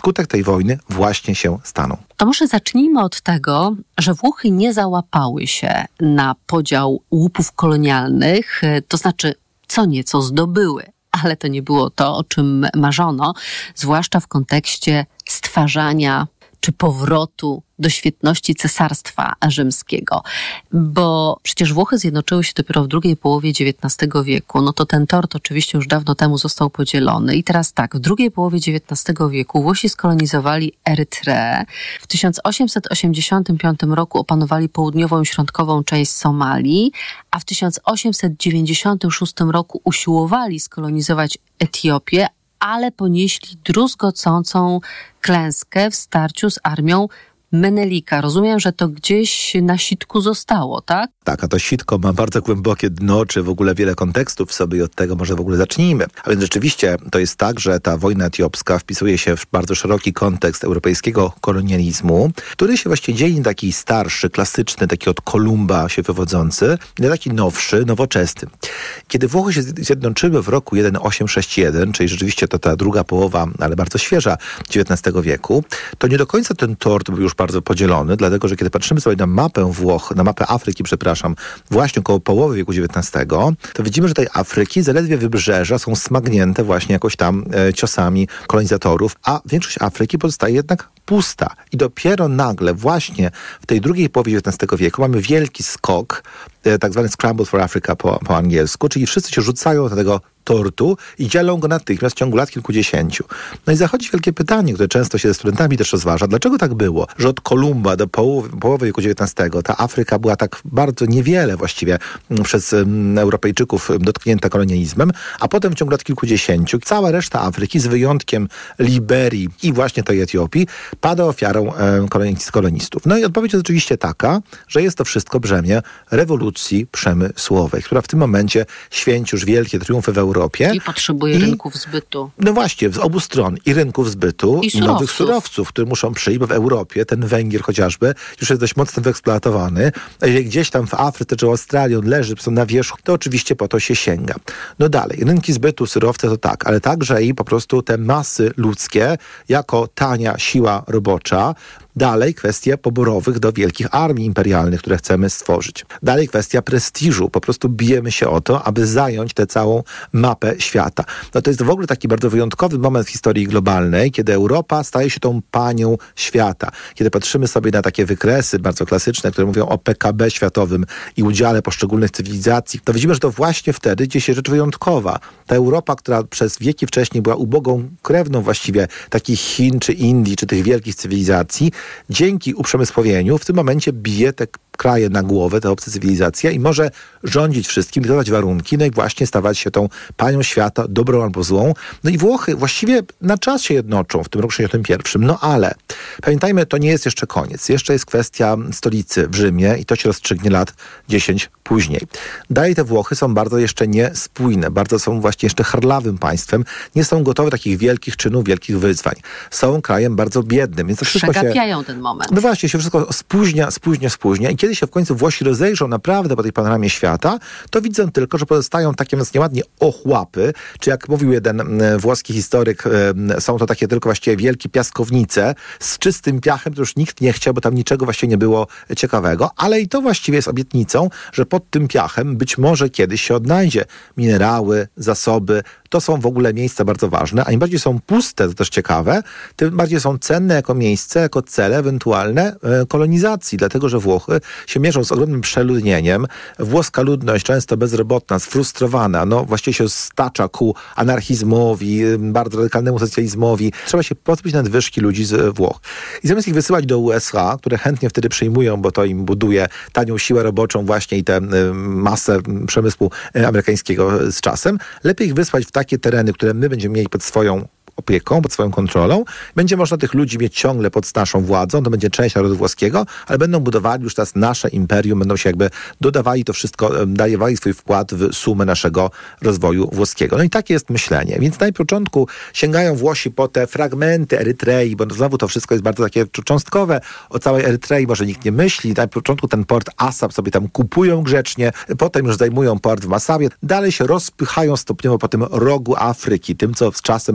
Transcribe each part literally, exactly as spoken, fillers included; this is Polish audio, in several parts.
skutek tej wojny właśnie się staną. To może zacznijmy od tego, że Włochy nie załapały się na podział łupów kolonialnych, to znaczy co nieco zdobyły, ale to nie było to, o czym marzono, zwłaszcza w kontekście stwarzania czy powrotu do świetności Cesarstwa Rzymskiego. Bo przecież Włochy zjednoczyły się dopiero w drugiej połowie dziewiętnastego wieku. No to ten tort oczywiście już dawno temu został podzielony. I teraz tak, w drugiej połowie dziewiętnastego wieku Włosi skolonizowali Erytreę. W tysiąc osiemset osiemdziesiątym piątym roku opanowali południową i środkową część Somalii, a w tysiąc osiemset dziewięćdziesiątym szóstym roku usiłowali skolonizować Etiopię, ale ponieśli druzgocącą klęskę w starciu z armią Menelika. Rozumiem, że to gdzieś na sitku zostało, tak? Tak, a to sitko ma bardzo głębokie dno, czy w ogóle wiele kontekstów w sobie i od tego może w ogóle zacznijmy. A więc rzeczywiście to jest tak, że ta wojna etiopska wpisuje się w bardzo szeroki kontekst europejskiego kolonializmu, który się właściwie dzieli na taki starszy, klasyczny, taki od Kolumba się wywodzący, na taki nowszy, nowoczesny. Kiedy Włochy się zjednoczyły w roku tysiąc osiemset sześćdziesiątym pierwszym, czyli rzeczywiście to ta druga połowa, ale bardzo świeża dziewiętnastego wieku, to nie do końca ten tort był już bardzo podzielony, dlatego że kiedy patrzymy sobie na mapę Włoch, na mapę Afryki, przepraszam, właśnie około połowy wieku dziewiętnastego, to widzimy, że tej Afryki zaledwie wybrzeża są smagnięte właśnie jakoś tam e, ciosami kolonizatorów, a większość Afryki pozostaje jednak pusta. I dopiero nagle właśnie w tej drugiej połowie dziewiętnastego wieku mamy wielki skok, e, tak zwany Scramble for Africa po, po angielsku, czyli wszyscy się rzucają do tego tortu i dzielą go natychmiast w ciągu lat kilkudziesięciu. No i zachodzi wielkie pytanie, które często się ze studentami też rozważa. Dlaczego tak było, że od Kolumba do połowy, połowy wieku dziewiętnastego ta Afryka była tak bardzo niewiele właściwie przez um, Europejczyków dotknięta kolonializmem, a potem w ciągu lat kilkudziesięciu cała reszta Afryki, z wyjątkiem Liberii i właśnie tej Etiopii, pada ofiarą um, kolonistów. No i odpowiedź jest oczywiście taka, że jest to wszystko brzemię rewolucji przemysłowej, która w tym momencie święci już wielkie triumfy w Europie. I potrzebuje I, rynków zbytu. No właśnie, z obu stron. I rynków zbytu, i, i nowych surowców, które muszą przyjść, bo w Europie ten węgiel chociażby już jest dość mocno wyeksploatowany. A jeżeli gdzieś tam w Afryce czy Australii on leży na wierzchu, to oczywiście po to się sięga. No dalej, rynki zbytu, surowce to tak, ale także i po prostu te masy ludzkie jako tania siła robocza. Dalej kwestia poborowych do wielkich armii imperialnych, które chcemy stworzyć. Dalej kwestia prestiżu. Po prostu bijemy się o to, aby zająć tę całą mapę świata. No to jest w ogóle taki bardzo wyjątkowy moment w historii globalnej, kiedy Europa staje się tą panią świata. Kiedy patrzymy sobie na takie wykresy bardzo klasyczne, które mówią o P K B światowym i udziale poszczególnych cywilizacji, to widzimy, że to właśnie wtedy dzieje się rzecz wyjątkowa. Ta Europa, która przez wieki wcześniej była ubogą krewną właściwie takich Chin, czy Indii, czy tych wielkich cywilizacji, dzięki uprzemysłowieniu w tym momencie bije te kraje na głowę, te obce cywilizacje i może rządzić wszystkim, dyktować warunki, no i właśnie stawać się tą panią świata, dobrą albo złą. No i Włochy właściwie na czas się jednoczą w tym roku sześćdziesiątym pierwszym. No ale pamiętajmy, to nie jest jeszcze koniec. Jeszcze jest kwestia stolicy w Rzymie i to się rozstrzygnie lat dziesięć później. Dalej te Włochy są bardzo jeszcze niespójne, bardzo są właśnie jeszcze harlawym państwem, nie są gotowe do takich wielkich czynów, wielkich wyzwań. Są krajem bardzo biednym, więc to wszystko się... Przegapiają ten moment. No właśnie, się wszystko spóźnia, spóźnia, spóźnia i kiedy się w końcu Włosi rozejrzą naprawdę po tej panoramie świata, to widzą tylko, że pozostają takie więc nieładnie ochłapy, czy jak mówił jeden włoski historyk, są to takie tylko właściwie wielkie piaskownice z czystym piachem, to już nikt nie chciał, bo tam niczego właściwie nie było ciekawego, ale i to właściwie jest obietnicą, że pod tym piachem być może kiedyś się odnajdzie minerały, zasoby. To są w ogóle miejsca bardzo ważne, a im bardziej są puste, to też ciekawe, tym bardziej są cenne jako miejsce, jako cele ewentualne e, kolonizacji, dlatego że Włochy się mierzą z ogromnym przeludnieniem. Włoska ludność, często bezrobotna, sfrustrowana, no właściwie się stacza ku anarchizmowi, bardzo radykalnemu socjalizmowi. Trzeba się pozbyć nadwyżki ludzi z Włoch. I zamiast ich wysyłać do U S A, które chętnie wtedy przyjmują, bo to im buduje tanią siłę roboczą właśnie i tę y, masę przemysłu y, amerykańskiego z czasem, lepiej ich wysłać w takie tereny, które my będziemy mieli pod swoją opieką, pod swoją kontrolą. Będzie można tych ludzi mieć ciągle pod naszą władzą, to będzie część narodu włoskiego, ale będą budowali już teraz nasze imperium, będą się jakby dodawali to wszystko, dawali swój wkład w sumę naszego rozwoju włoskiego. No i takie jest myślenie. Więc na początku sięgają Włosi po te fragmenty Erytrei, bo znowu to wszystko jest bardzo takie cząstkowe. O całej Erytrei może nikt nie myśli. Na początku ten port Assab sobie tam kupują grzecznie, potem już zajmują port w Massawie. Dalej się rozpychają stopniowo po tym rogu Afryki, tym co z czasem będzie nazywane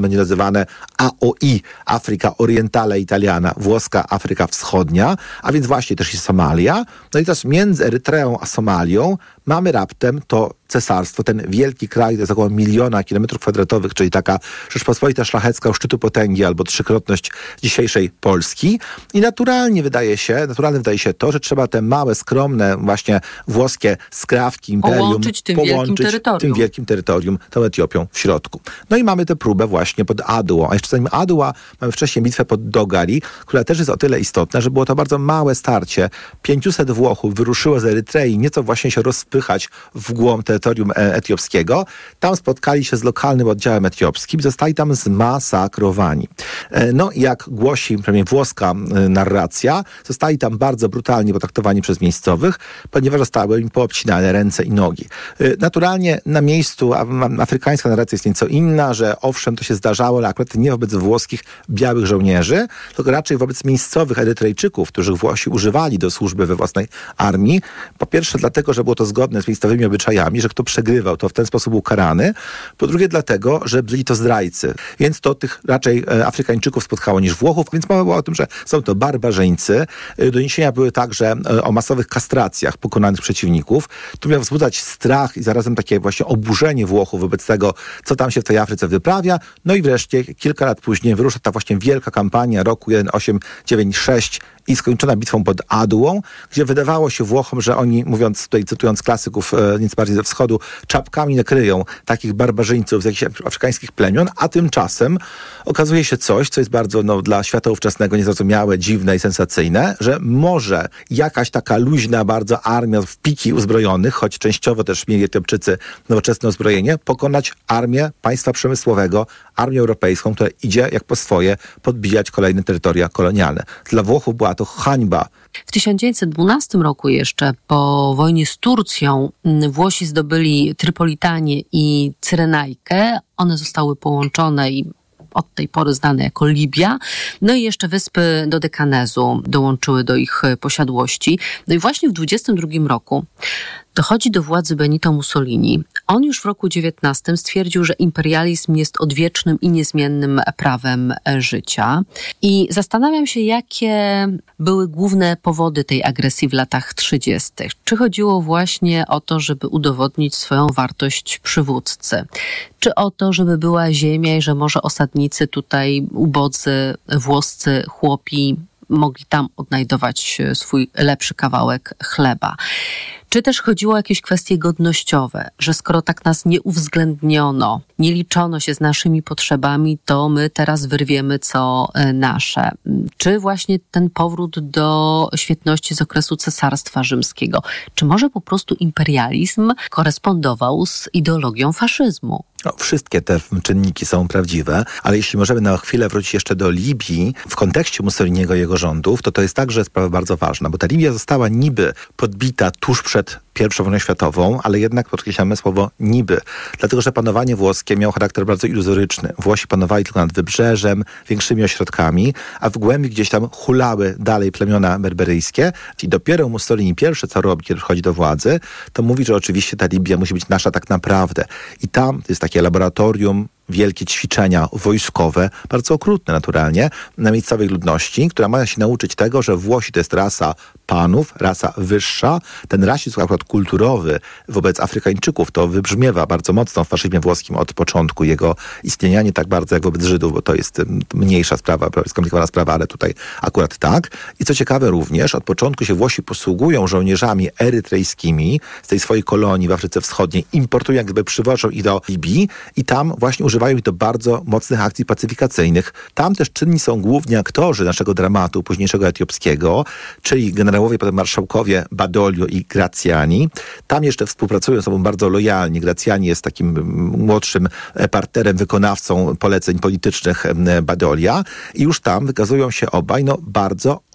zwane A O I, Afryka Orientale Italiana, włoska Afryka Wschodnia, a więc właśnie też i Somalia. No i teraz między Erytreą a Somalią mamy raptem to cesarstwo, ten wielki kraj, to jest około miliona kilometrów kwadratowych, czyli taka Rzeczpospolita szlachecka u szczytu potęgi albo trzykrotność dzisiejszej Polski. I naturalnie wydaje się, naturalnie wydaje się to, że trzeba te małe, skromne właśnie włoskie skrawki, imperium połączyć tym połączyć wielkim terytorium. tym wielkim terytorium, tą Etiopią w środku. No i mamy tę próbę właśnie pod Aduą. A jeszcze zanim Adua, mamy wcześniej bitwę pod Dogali, która też jest o tyle istotna, że było to bardzo małe starcie. pięciuset Włochów wyruszyło z Erytrei, nieco właśnie się rozpychać w głąb terytorium etiopskiego. Tam spotkali się z lokalnym oddziałem etiopskim i zostali tam zmasakrowani. No i jak głosi przynajmniej włoska narracja, zostali tam bardzo brutalnie potraktowani przez miejscowych, ponieważ zostały im poobcinane ręce i nogi. Naturalnie na miejscu afrykańska narracja jest nieco inna, że owszem, to się zdarzało, ale akurat nie wobec włoskich białych żołnierzy, tylko raczej wobec miejscowych Erytrejczyków, których Włosi używali do służby we własnej armii. Po pierwsze dlatego, że było to zgodne z miejscowymi obyczajami, że kto przegrywał, to w ten sposób był karany. Po drugie dlatego, że byli to zdrajcy. Więc to tych raczej Afrykańczyków spotkało niż Włochów, więc mowa była o tym, że są to barbarzyńcy. Doniesienia były także o masowych kastracjach pokonanych przeciwników. To miało wzbudzać strach i zarazem takie właśnie oburzenie Włochów wobec tego, co tam się w tej Afryce wyprawia. No i wreszcie kilka lat później wyrusza ta właśnie wielka kampania roku tysiąc osiemset dziewięćdziesiąt sześć i skończona bitwą pod Aduą, gdzie wydawało się Włochom, że oni, mówiąc tutaj, cytując klasyków e, nieco bardziej ze wschodu, czapkami nakryją takich barbarzyńców z jakichś afrykańskich plemion, a tymczasem okazuje się coś, co jest bardzo no, dla świata ówczesnego niezrozumiałe, dziwne i sensacyjne, że może jakaś taka luźna bardzo armia w piki uzbrojonych, choć częściowo też mieli Etiopczycy nowoczesne uzbrojenie, pokonać armię państwa przemysłowego, armię europejską, która idzie jak po swoje podbijać kolejne terytoria kolonialne. Dla Włochów była to hańba. W tysiąc dziewięćset dwunastym roku jeszcze, po wojnie z Turcją, Włosi zdobyli Trypolitanię i Cyrenajkę. One zostały połączone i od tej pory znane jako Libia. No i jeszcze wyspy Dodekanezu dołączyły do ich posiadłości. No i właśnie w dwudziestym drugim roku dochodzi do władzy Benito Mussolini. On już w roku dziewiętnastym stwierdził, że imperializm jest odwiecznym i niezmiennym prawem życia. I zastanawiam się, jakie były główne powody tej agresji w latach trzydziestych. Czy chodziło właśnie o to, żeby udowodnić swoją wartość przywódcy? Czy o to, żeby była ziemia i że może osadnicy tutaj, ubodzy, włoscy chłopi mogli tam odnajdować swój lepszy kawałek chleba? Czy też chodziło o jakieś kwestie godnościowe, że skoro tak nas nie uwzględniono, nie liczono się z naszymi potrzebami, to my teraz wyrwiemy co nasze? Czy właśnie ten powrót do świetności z okresu Cesarstwa Rzymskiego? Czy może po prostu imperializm korespondował z ideologią faszyzmu? No, wszystkie te czynniki są prawdziwe, ale jeśli możemy na chwilę wrócić jeszcze do Libii w kontekście Mussoliniego i jego rządów, to to jest także sprawa bardzo ważna, bo ta Libia została niby podbita tuż przed pierwszą wojną światową, ale jednak podkreślamy słowo niby, dlatego że panowanie włoskie miało charakter bardzo iluzoryczny. Włosi panowali tylko nad wybrzeżem, większymi ośrodkami, a w głębi gdzieś tam hulały dalej plemiona berberyjskie i dopiero Mussolini pierwsze co robi, kiedy przychodzi do władzy, to mówi, że oczywiście ta Libia musi być nasza tak naprawdę. I tam jest takie laboratorium, wielkie ćwiczenia wojskowe, bardzo okrutne naturalnie, na miejscowej ludności, która ma się nauczyć tego, że Włosi to jest rasa panów, rasa wyższa. Ten rasizm akurat kulturowy wobec Afrykańczyków to wybrzmiewa bardzo mocno w faszyzmie włoskim od początku jego istnienia, nie tak bardzo jak wobec Żydów, bo to jest mniejsza sprawa, skomplikowana sprawa, ale tutaj akurat tak. I co ciekawe również, od początku się Włosi posługują żołnierzami erytrejskimi z tej swojej kolonii w Afryce Wschodniej, importują, jakby przywożą ich do Libii i tam właśnie używają ich do bardzo mocnych akcji pacyfikacyjnych. Tam też czynni są głównie aktorzy naszego dramatu późniejszego etiopskiego, czyli generałowie, potem marszałkowie Badoglio i Graziani. Tam jeszcze współpracują ze sobą bardzo lojalnie. Graziani jest takim młodszym partnerem, wykonawcą poleceń politycznych Badoglia i już tam wykazują się obaj no, bardzo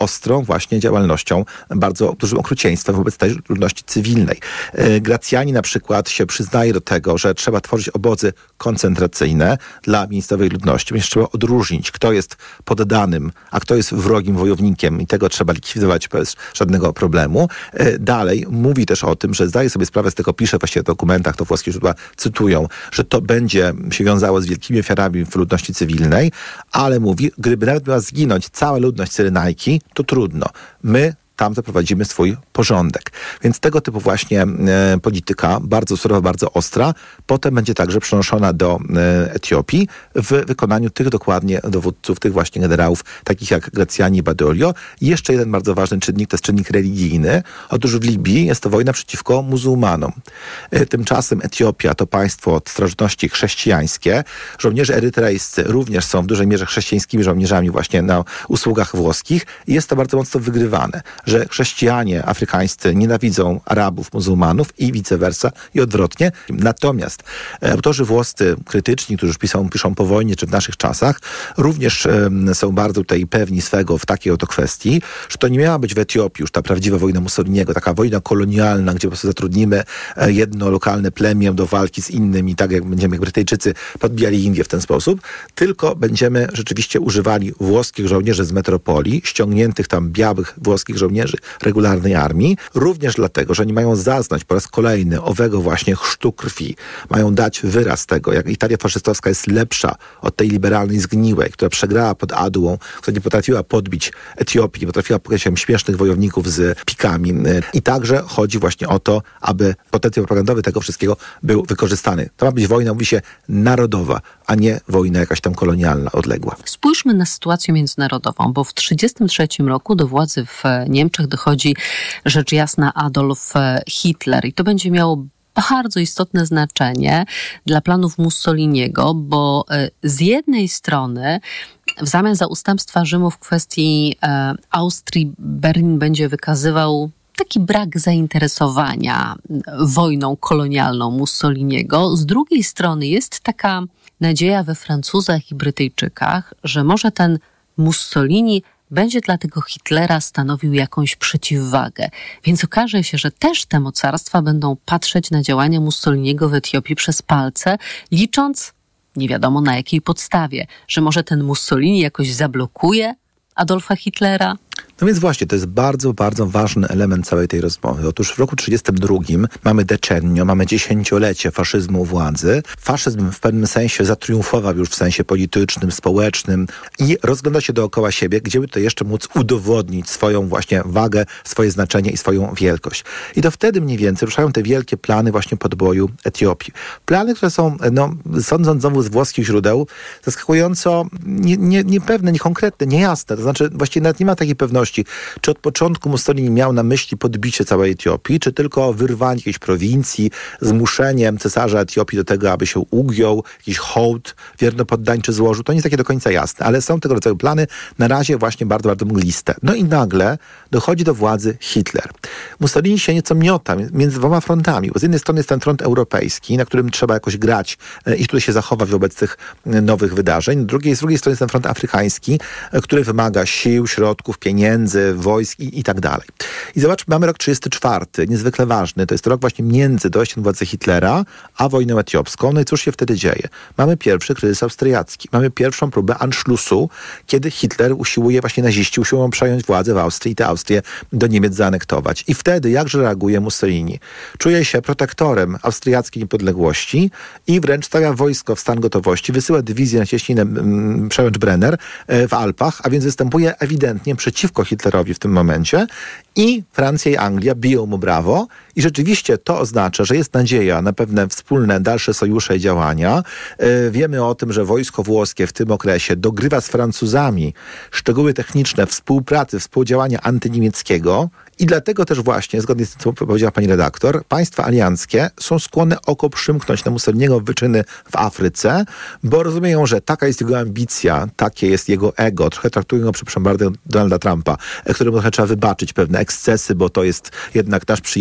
ostrą właśnie działalnością, bardzo dużym okrucieństwem wobec tej ludności cywilnej. Gracjani na przykład się przyznaje do tego, że trzeba tworzyć obozy koncentracyjne dla miejscowej ludności, więc trzeba odróżnić, kto jest poddanym, a kto jest wrogim wojownikiem i tego trzeba likwidować bez żadnego problemu. Dalej mówi też o tym, że zdaje sobie sprawę, z tego pisze właśnie w dokumentach, to włoskie źródła cytują, że to będzie się wiązało z wielkimi ofiarami w ludności cywilnej, ale mówi, gdyby nawet miała zginąć cała ludność Cyrenajki, to trudno. My tam zaprowadzimy swój porządek. Więc tego typu właśnie e, polityka, bardzo surowa, bardzo ostra, potem będzie także przenoszona do e, Etiopii w wykonaniu tych dokładnie dowódców, tych właśnie generałów, takich jak Gracjani i Badoglio. I jeszcze jeden bardzo ważny czynnik, to jest czynnik religijny. Otóż w Libii jest to wojna przeciwko muzułmanom. E, tymczasem Etiopia to państwo od starożytności chrześcijańskie. Żołnierze erytrejscy również są w dużej mierze chrześcijańskimi żołnierzami właśnie na usługach włoskich i jest to bardzo mocno wygrywane, że chrześcijanie afrykańscy nienawidzą Arabów, muzułmanów i vice versa i odwrotnie. Natomiast autorzy włoscy krytyczni, którzy piszą, piszą po wojnie czy w naszych czasach, również um, są bardzo tutaj pewni swego w takiej oto kwestii, że to nie miała być w Etiopii już ta prawdziwa wojna Mussoliniego, taka wojna kolonialna, gdzie po prostu zatrudnimy jedno lokalne plemię do walki z innym i tak jak będziemy, jak Brytyjczycy podbijali Indię w ten sposób, tylko będziemy rzeczywiście używali włoskich żołnierzy z metropolii, ściągniętych tam białych włoskich żołnierzy regularnej armii, również dlatego, że nie mają zaznać po raz kolejny owego właśnie chrztu krwi. Mają dać wyraz tego, jak Italia faszystowska jest lepsza od tej liberalnej zgniłej, która przegrała pod Adułą, która nie potrafiła podbić Etiopii, nie potrafiła pokazać się śmiesznych wojowników z pikami. I także chodzi właśnie o to, aby potencjał propagandowy tego wszystkiego był wykorzystany. To ma być wojna, mówi się, narodowa, a nie wojna jakaś tam kolonialna, odległa. Spójrzmy na sytuację międzynarodową, bo w tysiąc dziewięćset trzydziestym trzecim roku do władzy w Niemczech dochodzi rzecz jasna Adolf Hitler i to będzie miało bardzo istotne znaczenie dla planów Mussoliniego, bo z jednej strony w zamian za ustępstwa Rzymu w kwestii Austrii Berlin będzie wykazywał taki brak zainteresowania wojną kolonialną Mussoliniego. Z drugiej strony jest taka nadzieja we Francuzach i Brytyjczykach, że może ten Mussolini będzie dla tego Hitlera stanowił jakąś przeciwwagę. Więc okaże się, że też te mocarstwa będą patrzeć na działania Mussoliniego w Etiopii przez palce, licząc, nie wiadomo na jakiej podstawie, że może ten Mussolini jakoś zablokuje Adolfa Hitlera. No więc właśnie, to jest bardzo, bardzo ważny element całej tej rozmowy. Otóż w roku trzydziestym drugim mamy decennio, mamy dziesięciolecie faszyzmu u władzy. Faszyzm w pewnym sensie zatriumfował już w sensie politycznym, społecznym i rozgląda się dookoła siebie, gdzie by to jeszcze móc udowodnić swoją właśnie wagę, swoje znaczenie i swoją wielkość. I to wtedy mniej więcej ruszają te wielkie plany właśnie podboju Etiopii. Plany, które są, no, sądząc znowu z włoskich źródeł, zaskakująco nie, nie, niepewne, niekonkretne, niejasne. To znaczy właściwie nawet nie ma takiej pewności, czy od początku Mussolini miał na myśli podbicie całej Etiopii, czy tylko wyrwanie jakiejś prowincji, zmuszeniem cesarza Etiopii do tego, aby się ugiął, jakiś hołd wiernopoddańczy złożył. To nie jest takie do końca jasne, ale są tego rodzaju plany na razie właśnie bardzo, bardzo mgliste. No i nagle dochodzi do władzy Hitler. Mussolini się nieco miota między dwoma frontami, bo z jednej strony jest ten front europejski, na którym trzeba jakoś grać i który się zachowa wobec tych nowych wydarzeń. Z drugiej, z drugiej strony jest ten front afrykański, który wymaga sił, środków, pieniędzy, wojsk i, i tak dalej. I zobaczmy, mamy rok trzydziesty czwarty, niezwykle ważny. To jest rok właśnie między dojściem do władzy Hitlera a wojną etiopską. No i cóż się wtedy dzieje? Mamy pierwszy kryzys austriacki. Mamy pierwszą próbę Anschlussu, kiedy Hitler usiłuje, właśnie naziści usiłują przejąć władzę w Austrii i tę Austrię do Niemiec zaanektować. I wtedy jakże reaguje Mussolini? Czuje się protektorem austriackiej niepodległości i wręcz stawia wojsko w stan gotowości, wysyła dywizję na cieśninę mm, Przełęcz-Brenner w Alpach, a więc występuje ewidentnie przeciwko Hitlerowi w tym momencie i Francja i Anglia biją mu brawo i rzeczywiście to oznacza, że jest nadzieja na pewne wspólne dalsze sojusze i działania. Yy, wiemy o tym, że wojsko włoskie w tym okresie dogrywa z Francuzami szczegóły techniczne współpracy, współdziałania antyniemieckiego i dlatego też właśnie, zgodnie z tym, co powiedziała pani redaktor, państwa alianckie są skłonne oko przymknąć na Mussoliniego wyczyny w Afryce, bo rozumieją, że taka jest jego ambicja, takie jest jego ego. Trochę traktują go, przepraszam bardzo, Donalda Trumpa, któremu trochę trzeba wybaczyć pewne ekscesy, bo to jest jednak nasz przyjaciel i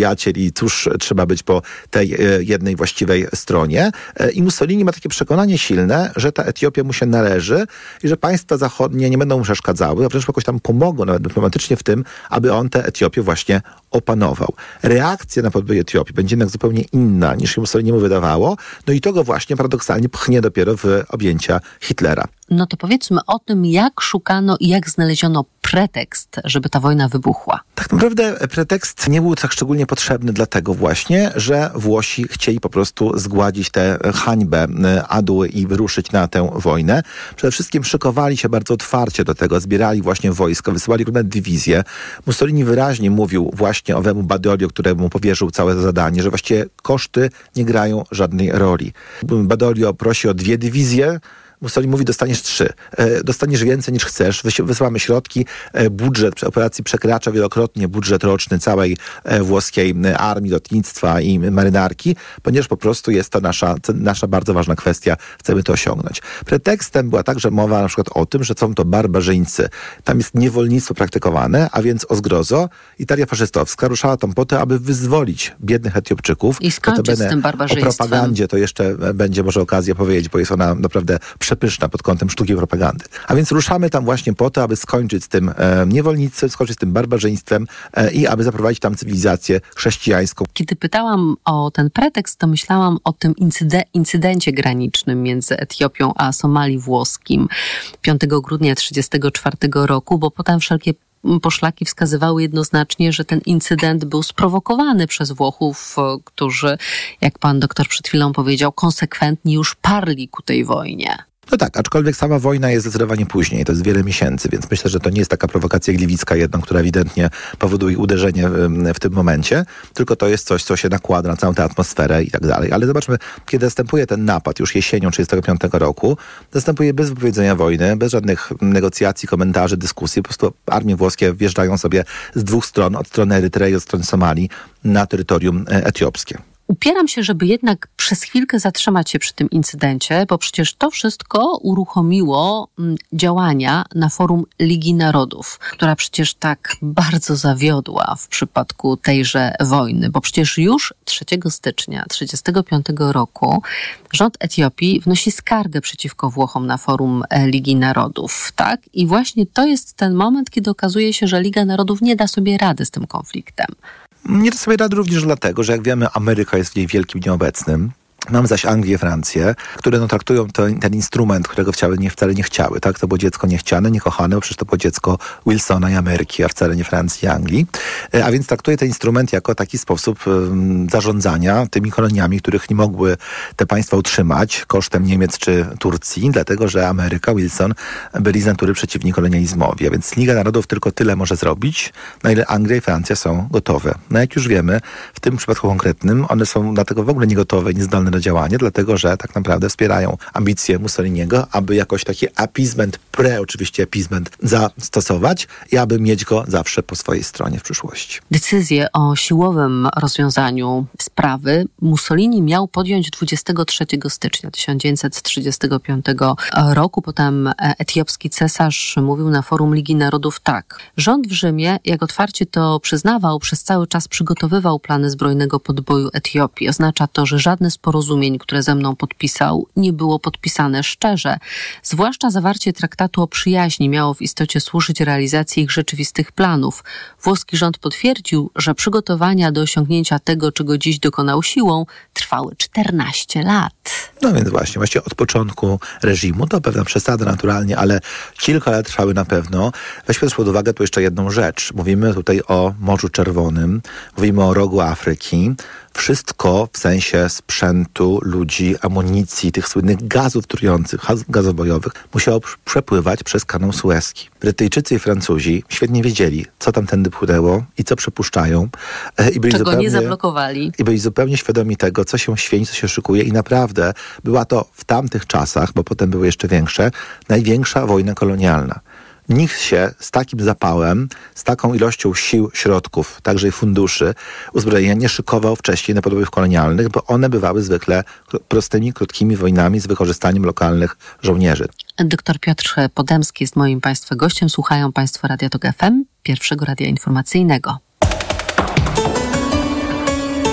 i cóż trzeba być po tej jednej właściwej stronie. I Mussolini ma takie przekonanie silne, że ta Etiopia mu się należy i że państwa zachodnie nie będą mu przeszkadzały, a wręcz jakoś tam pomogą nawet dyplomatycznie w tym, aby on tę Etiopię właśnie opanował. Reakcja na podbój Etiopii będzie jednak zupełnie inna, niż się Mussolini mu wydawało. No i to go właśnie paradoksalnie pchnie dopiero w objęcia Hitlera. No to powiedzmy o tym, jak szukano i jak znaleziono pretekst, żeby ta wojna wybuchła. Tak naprawdę pretekst nie był tak szczególnie potrzebny dlatego właśnie, że Włosi chcieli po prostu zgładzić tę hańbę adu i wyruszyć na tę wojnę. Przede wszystkim szykowali się bardzo otwarcie do tego, zbierali właśnie wojsko, wysyłali różne dywizje. Mussolini wyraźnie mówił właśnie owemu Badoglio, któremu powierzył całe zadanie, że właściwie koszty nie grają żadnej roli. Badoglio prosi o dwie dywizje, Mussolini mówi, dostaniesz trzy. E, dostaniesz więcej niż chcesz. Wysyłamy środki. E, budżet operacji przekracza wielokrotnie budżet roczny całej e, włoskiej armii, lotnictwa i marynarki, ponieważ po prostu jest to nasza, nasza bardzo ważna kwestia. Chcemy to osiągnąć. Pretekstem była także mowa na przykład o tym, że są to barbarzyńcy. Tam jest niewolnictwo praktykowane, a więc o zgrozo Italia faszystowska ruszała tam po to, aby wyzwolić biednych Etiopczyków. I skończyć z tym barbarzyństwem. O propagandzie to jeszcze będzie może okazja powiedzieć, bo jest ona naprawdę przepyszna pod kątem sztuki propagandy. A więc ruszamy tam właśnie po to, aby skończyć z tym e, niewolnictwem, skończyć z tym barbarzyństwem e, i aby zaprowadzić tam cywilizację chrześcijańską. Kiedy pytałam o ten pretekst, to myślałam o tym incyde- incydencie granicznym między Etiopią a Somali włoskim piątego grudnia tysiąc dziewięćset trzydziestego czwartego roku, bo potem wszelkie poszlaki wskazywały jednoznacznie, że ten incydent był sprowokowany przez Włochów, którzy, jak pan doktor przed chwilą powiedział, konsekwentnie już parli ku tej wojnie. No tak, aczkolwiek sama wojna jest zdecydowanie później, to jest wiele miesięcy, więc myślę, że to nie jest taka prowokacja gliwicka jedna, która ewidentnie powoduje uderzenie w, w tym momencie, tylko to jest coś, co się nakłada na całą tę atmosferę i tak dalej. Ale zobaczmy, kiedy następuje ten napad już jesienią tysiąc dziewięćset trzydziestego piątego roku, następuje bez wypowiedzenia wojny, bez żadnych negocjacji, komentarzy, dyskusji, po prostu armie włoskie wjeżdżają sobie z dwóch stron, od strony Erytrei, od strony Somalii, na terytorium etiopskie. Upieram się, żeby jednak przez chwilkę zatrzymać się przy tym incydencie, bo przecież to wszystko uruchomiło działania na forum Ligi Narodów, która przecież tak bardzo zawiodła w przypadku tejże wojny, bo przecież już trzeciego stycznia tysiąc dziewięćset trzydziestego piątego roku rząd Etiopii wnosi skargę przeciwko Włochom na forum Ligi Narodów, tak? I właśnie to jest ten moment, kiedy okazuje się, że Liga Narodów nie da sobie rady z tym konfliktem. Nie da sobie rady również dlatego, że jak wiemy, Ameryka jest w niej wielkim nieobecnym. Mam zaś Anglię, Francję, które no, traktują ten, ten instrument, którego wcale nie, wcale nie chciały. Tak? To było dziecko niechciane, niekochane, bo przecież to było dziecko Wilsona i Ameryki, a wcale nie Francji i Anglii. A więc traktuje ten instrument jako taki sposób um, zarządzania tymi koloniami, których nie mogły te państwa utrzymać kosztem Niemiec czy Turcji, dlatego że Ameryka, Wilson byli z natury przeciwni kolonializmowi. A więc Liga Narodów tylko tyle może zrobić, na ile Anglia i Francja są gotowe. No jak już wiemy, w tym przypadku konkretnym one są dlatego w ogóle niegotowe i niezdolne do działania, dlatego że tak naprawdę wspierają ambicje Mussoliniego, aby jakoś taki appeasement, pre oczywiście appeasement zastosować i aby mieć go zawsze po swojej stronie w przyszłości. Decyzję o siłowym rozwiązaniu sprawy Mussolini miał podjąć dwudziestego trzeciego stycznia tysiąc dziewięćset trzydziestego piątego roku. Potem etiopski cesarz mówił na forum Ligi Narodów tak. Rząd w Rzymie, jak otwarcie to przyznawał, przez cały czas przygotowywał plany zbrojnego podboju Etiopii. Oznacza to, że żadne z porozumień, które ze mną podpisał, nie było podpisane szczerze. Zwłaszcza zawarcie traktatu o przyjaźni miało w istocie służyć realizacji ich rzeczywistych planów. Włoski rząd potwierdził, że przygotowania do osiągnięcia tego, czego dziś dokonał siłą, trwały czternaście lat. No więc właśnie, właściwie od początku reżimu, to pewna przesada naturalnie, ale kilka lat trwały na pewno. Weźmy też pod uwagę tu jeszcze jedną rzecz. Mówimy tutaj o Morzu Czerwonym, mówimy o rogu Afryki. Wszystko w sensie sprzętu, ludzi, amunicji, tych słynnych gazów trujących, gazów bojowych, musiało przepływać przez kanał Suezki. Brytyjczycy i Francuzi świetnie wiedzieli, co tam tędy płynęło i co przepuszczają. I byli Czego zupełnie, nie zablokowali. I byli zupełnie świadomi tego, co się święci, co się szykuje i naprawdę była to w tamtych czasach, bo potem były jeszcze większe, największa wojna kolonialna. Nikt się z takim zapałem, z taką ilością sił, środków, także i funduszy uzbrojenia nie szykował wcześniej na podbojów kolonialnych, bo one bywały zwykle prostymi, krótkimi wojnami z wykorzystaniem lokalnych żołnierzy. Doktor Piotr Podemski jest moim Państwa gościem. Słuchają Państwo Radia Tok F M, pierwszego radia informacyjnego.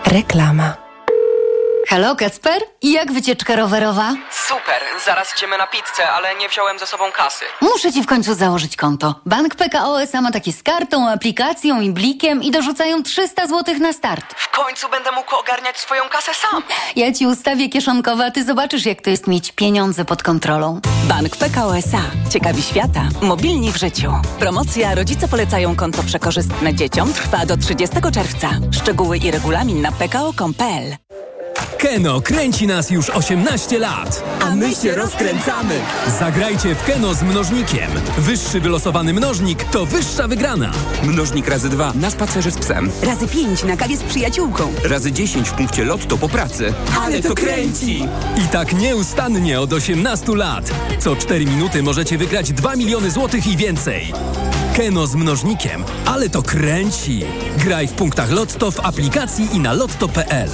Reklama. Halo, Kacper? I jak wycieczka rowerowa? Super, zaraz idziemy na pizzę, ale nie wziąłem ze sobą kasy. Muszę ci w końcu założyć konto. Bank P K O S A ma takie z kartą, aplikacją i blikiem i dorzucają trzysta złotych na start. W końcu będę mógł ogarniać swoją kasę sam. Ja ci ustawię kieszonkowe, a ty zobaczysz, jak to jest mieć pieniądze pod kontrolą. Bank P K O S A. Ciekawi świata. Mobilni w życiu. Promocja Rodzice polecają konto przekorzystne dzieciom trwa do trzydziestego czerwca. Szczegóły i regulamin na p k o kropka com kropka p l. Keno kręci nas już osiemnaście lat. A my się rozkręcamy. Zagrajcie w Keno z mnożnikiem. Wyższy wylosowany mnożnik to wyższa wygrana. Mnożnik razy dwa na spacerze z psem. Razy pięć na kawie z przyjaciółką. Razy dziesięć w punkcie lotto po pracy. Ale to kręci! I tak nieustannie od osiemnastu lat. Co cztery minuty możecie wygrać dwa miliony złotych i więcej. Keno z mnożnikiem. Ale to kręci. Graj w punktach Lotto, w aplikacji i na lotto kropka p l.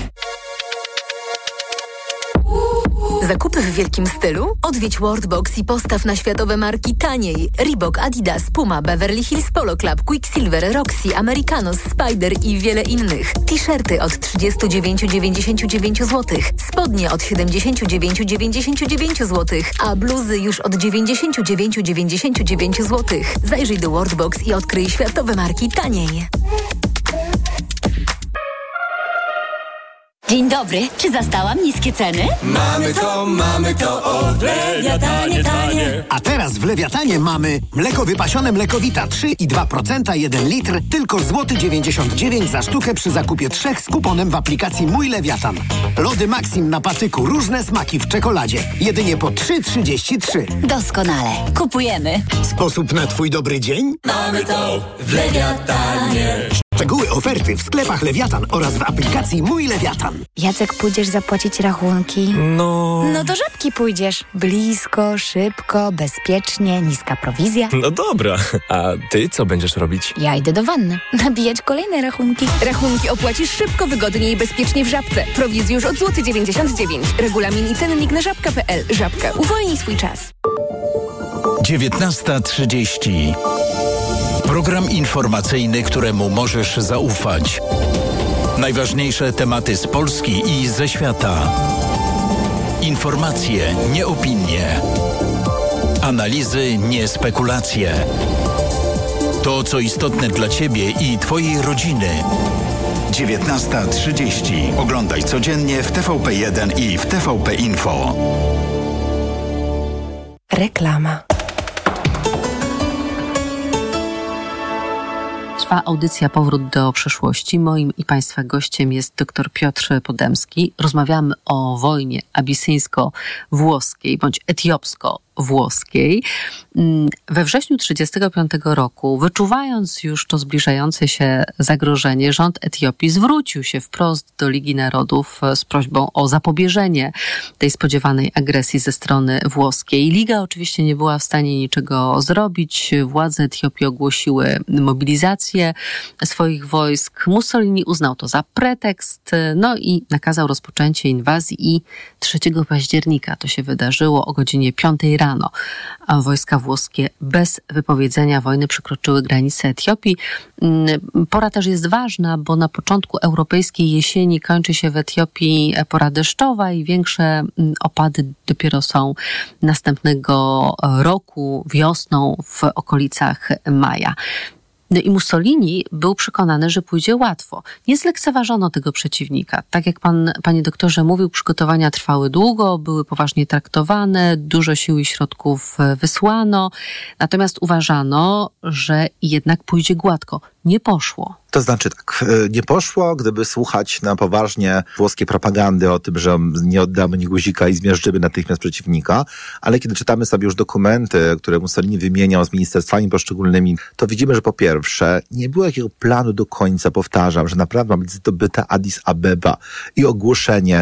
Zakupy w wielkim stylu? Odwiedź Worldbox i postaw na światowe marki taniej. Reebok, Adidas, Puma, Beverly Hills Polo Club, Quicksilver, Roxy, Americanos, Spider i wiele innych. T-shirty od trzydzieści dziewięć dziewięćdziesiąt dziewięć złotych, spodnie od siedemdziesiąt dziewięć dziewięćdziesiąt dziewięć złotych, a bluzy już od dziewięćdziesiąt dziewięć dziewięćdziesiąt dziewięć złotych. Zajrzyj do Worldbox i odkryj światowe marki taniej. Dzień dobry, czy zastałam niskie ceny? Mamy to, mamy to, o, Lewiatanie, tanie. A teraz w Lewiatanie mamy mleko wypasione Mlekowita trzy i dwa procent, jeden litr, tylko złoty dziewięćdziesiąt dziewięć za sztukę przy zakupie trzech z kuponem w aplikacji Mój Lewiatan. Lody Maxim na patyku, różne smaki w czekoladzie. Jedynie po trzy trzydzieści trzy. Doskonale, kupujemy. Sposób na twój dobry dzień? Mamy to w Lewiatanie. Szczegóły oferty w sklepach Lewiatan oraz w aplikacji Mój Lewiatan. Jacek, pójdziesz zapłacić rachunki? No... No do Żabki pójdziesz. Blisko, szybko, bezpiecznie, niska prowizja. No dobra, a ty co będziesz robić? Ja idę do wanny. Nabijać kolejne rachunki. Rachunki opłacisz szybko, wygodnie i bezpiecznie w Żabce. Prowizję już od złoty dziewięćdziesiąt dziewięć. Regulamin i cennik na żabka kropka p l. Żabka. Uwolnij swój czas. dziewiętnasta trzydzieści. Program informacyjny, któremu możesz zaufać. Najważniejsze tematy z Polski i ze świata. Informacje, nie opinie. Analizy, nie spekulacje. To, co istotne dla Ciebie i Twojej rodziny. dziewiętnasta trzydzieści. Oglądaj codziennie w T V P jeden i w T V P Info. Reklama. Trwa audycja Powrót do przeszłości. Moim i Państwa gościem jest dr Piotr Podemski. Rozmawiamy o wojnie abisyńsko-włoskiej bądź etiopsko-włoskiej. We wrześniu tysiąc dziewięćset trzydziestego piątego roku, wyczuwając już to zbliżające się zagrożenie, rząd Etiopii zwrócił się wprost do Ligi Narodów z prośbą o zapobieżenie tej spodziewanej agresji ze strony włoskiej. Liga oczywiście nie była w stanie niczego zrobić. Władze Etiopii ogłosiły mobilizację swoich wojsk. Mussolini uznał to za pretekst, no i nakazał rozpoczęcie inwazji i trzeciego października to się wydarzyło o godzinie piątej rano. A wojska włoskie bez wypowiedzenia wojny przekroczyły granice Etiopii. Pora też jest ważna, bo na początku europejskiej jesieni kończy się w Etiopii pora deszczowa i większe opady dopiero są następnego roku, wiosną w okolicach maja. No i Mussolini był przekonany, że pójdzie łatwo. Nie zlekceważono tego przeciwnika. Tak jak pan, panie doktorze mówił, przygotowania trwały długo, były poważnie traktowane, dużo sił i środków wysłano. Natomiast uważano, że jednak pójdzie gładko. Nie poszło. To znaczy tak, nie poszło, gdyby słuchać na poważnie włoskiej propagandy o tym, że nie oddamy ni guzika i zmiażdżymy natychmiast przeciwnika, ale kiedy czytamy sobie już dokumenty, które Mussolini wymieniał z ministerstwami poszczególnymi, to widzimy, że po pierwsze nie było jakiego planu do końca, powtarzam, że naprawdę ma być zdobyta Addis Abeba i ogłoszenie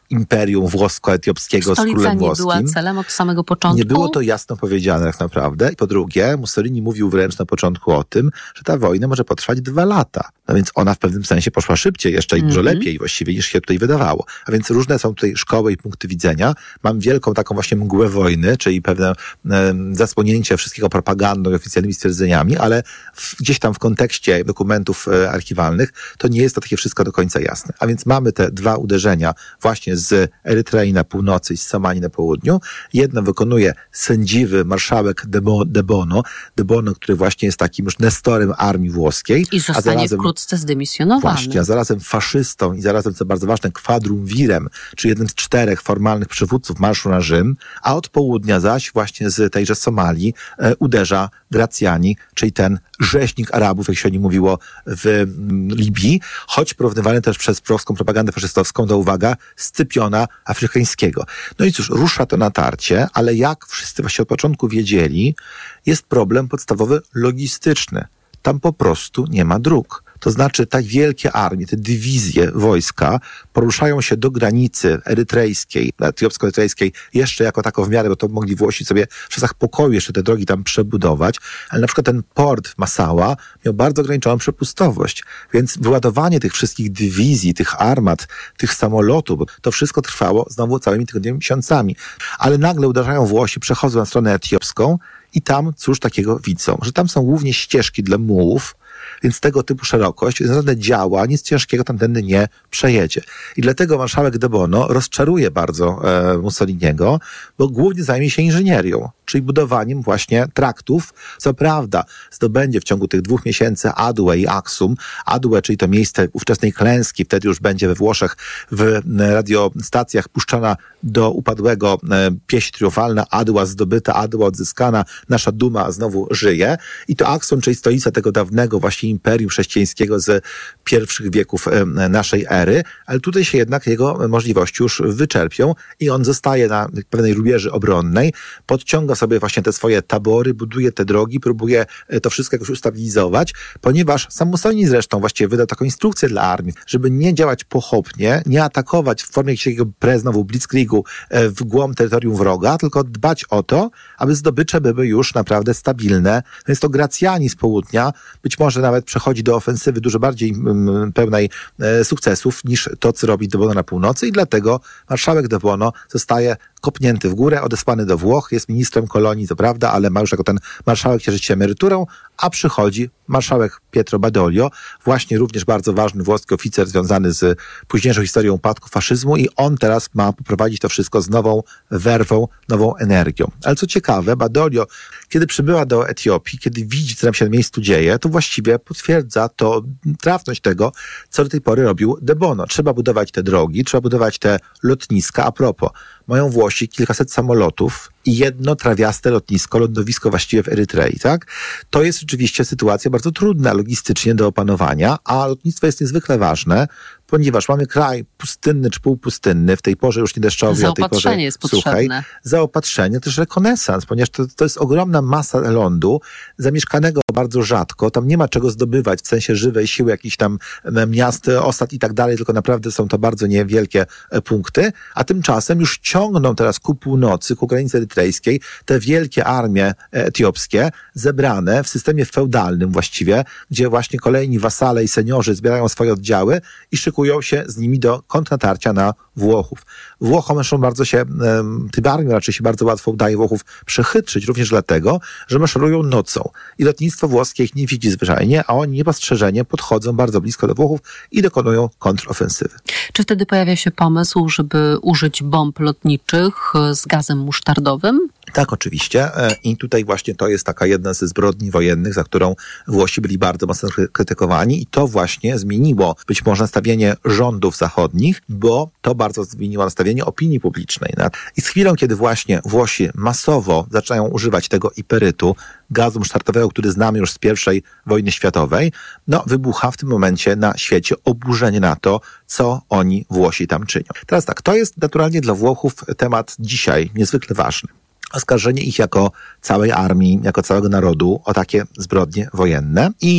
imperium włosko-etiopskiego z królem Stolica nie włoskim. była celem od samego początku? Nie było to jasno powiedziane tak naprawdę. I po drugie, Mussolini mówił wręcz na początku o tym, że ta wojna może potrwać dwa lata. No więc ona w pewnym sensie poszła szybciej jeszcze i dużo mm-hmm. lepiej właściwie niż się tutaj wydawało. A więc różne są tutaj szkoły i punkty widzenia. Mam wielką taką właśnie mgłę wojny, czyli pewne e, zasłonięcie wszystkiego propagandą i oficjalnymi stwierdzeniami, ale w, gdzieś tam w kontekście dokumentów e, archiwalnych to nie jest to takie wszystko do końca jasne. A więc mamy te dwa uderzenia właśnie z Erytrei na północy i z Somalii na południu. Jedno wykonuje sędziwy marszałek De, Bo, De Bono, De Bono, który właśnie jest takim już nestorem armii włoskiej. I zostanie a zarazem, wkrótce zdymisjonowany. Właśnie, a zarazem faszystą i zarazem, co bardzo ważne, quadrumvirem, czyli jednym z czterech formalnych przywódców marszu na Rzym, a od południa zaś właśnie z tejże Somalii e, uderza Graziani, czyli ten rzeźnik Arabów, jak się o nim mówiło w mm, Libii, choć porównywany też przez prowską propagandę faszystowską do, uwaga, Scypiona afrykańskiego. No i cóż, rusza to natarcie, ale jak wszyscy właśnie od początku wiedzieli, jest problem podstawowy logistyczny. Tam po prostu nie ma dróg. To znaczy tak wielkie armie, te dywizje wojska poruszają się do granicy erytrejskiej, etiopsko-erytrejskiej jeszcze jako tako w miarę, bo to mogli Włosi sobie w czasach pokoju jeszcze te drogi tam przebudować, ale na przykład ten port w Massaua miał bardzo ograniczoną przepustowość, więc wyładowanie tych wszystkich dywizji, tych armat, tych samolotów, bo to wszystko trwało znowu całymi tygodniami, miesiącami. Ale nagle uderzają Włosi, przechodzą na stronę etiopską i tam cóż takiego widzą, że tam są głównie ścieżki dla mułów, więc tego typu szerokość, żadne działa, nic ciężkiego tamtędy nie przejedzie. I dlatego marszałek De Bono rozczaruje bardzo e, Mussoliniego, bo głównie zajmie się inżynierią, czyli budowaniem właśnie traktów. Co prawda zdobędzie w ciągu tych dwóch miesięcy Adue i Aksum. Adue, czyli to miejsce ówczesnej klęski, wtedy już będzie we Włoszech w radiostacjach puszczana do upadłego e, pieśń triumfalna, Adua zdobyta, Adua odzyskana, nasza duma znowu żyje. I to Aksum, czyli stolica tego dawnego właśnie imperium chrześcijańskiego z pierwszych wieków e, naszej ery, ale tutaj się jednak jego możliwości już wyczerpią i on zostaje na pewnej rubieży obronnej, podciąga sobie właśnie te swoje tabory, buduje te drogi, próbuje to wszystko jakoś ustabilizować, ponieważ sam Mussolini zresztą właściwie wydał taką instrukcję dla armii, żeby nie działać pochopnie, nie atakować w formie jakiegoś znowu blitzkriegu w głąb terytorium wroga, tylko dbać o to, aby zdobycze były już naprawdę stabilne. Więc to Graziani z południa być może nawet przechodzi do ofensywy dużo bardziej mm, pełnej e, sukcesów niż to, co robi De Bono na północy i dlatego marszałek De Bono zostaje kopnięty w górę, odesłany do Włoch, jest ministrem kolonii, to prawda, ale ma już jako ten marszałek cieszyć się emeryturą, a przychodzi marszałek Pietro Badoglio, właśnie również bardzo ważny włoski oficer związany z późniejszą historią upadku faszyzmu i on teraz ma poprowadzić to wszystko z nową werwą, nową energią. Ale co ciekawe, Badoglio, kiedy przybyła do Etiopii, kiedy widzi, co tam się na miejscu dzieje, to właściwie potwierdza to trafność tego, co do tej pory robił De Bono. Trzeba budować te drogi, trzeba budować te lotniska. A propos, mają Włosi kilkaset samolotów i jedno trawiaste lotnisko, lądowisko właściwie w Erytrei, tak? To jest rzeczywiście sytuacja bardzo trudna logistycznie do opanowania, a lotnictwo jest niezwykle ważne, ponieważ mamy kraj pustynny czy półpustynny, w tej porze już nie deszczowej, a tej porze jest suchej. Zaopatrzenie, też rekonesans, ponieważ to, to jest ogromna masa lądu, zamieszkanego bardzo rzadko, tam nie ma czego zdobywać w sensie żywej siły, jakichś tam miast, osad i tak dalej, tylko naprawdę są to bardzo niewielkie punkty, a tymczasem już ciągną teraz ku północy, ku granicy erytrejskiej, te wielkie armie etiopskie, zebrane w systemie feudalnym właściwie, gdzie właśnie kolejni wasale i seniorzy zbierają swoje oddziały i szykują się z nimi do kontrnatarcia na Włochów. Włochom zresztą bardzo się, tym armiom raczej się bardzo łatwo udaje Włochów przechytrzyć, również dlatego, że maszerują nocą. I lotnictwo włoskie ich nie widzi zwyczajnie, a oni niepostrzeżenie podchodzą bardzo blisko do Włochów i dokonują kontrofensywy. Czy wtedy pojawia się pomysł, żeby użyć bomb lotniczych z gazem musztardowym? Tak, oczywiście. I tutaj właśnie to jest taka jedna ze zbrodni wojennych, za którą Włosi byli bardzo mocno krytykowani i to właśnie zmieniło być może nastawienie rządów zachodnich, bo to bardzo zmieniło nastawienie opinii publicznej. I z chwilą, kiedy właśnie Włosi masowo zaczynają używać tego iperytu, gazu musztardowego, który znamy już z pierwszej wojny światowej, no wybucha w tym momencie na świecie oburzenie na to, co oni Włosi tam czynią. Teraz tak, to jest naturalnie dla Włochów temat dzisiaj niezwykle ważny. Oskarżenie ich jako całej armii, jako całego narodu o takie zbrodnie wojenne i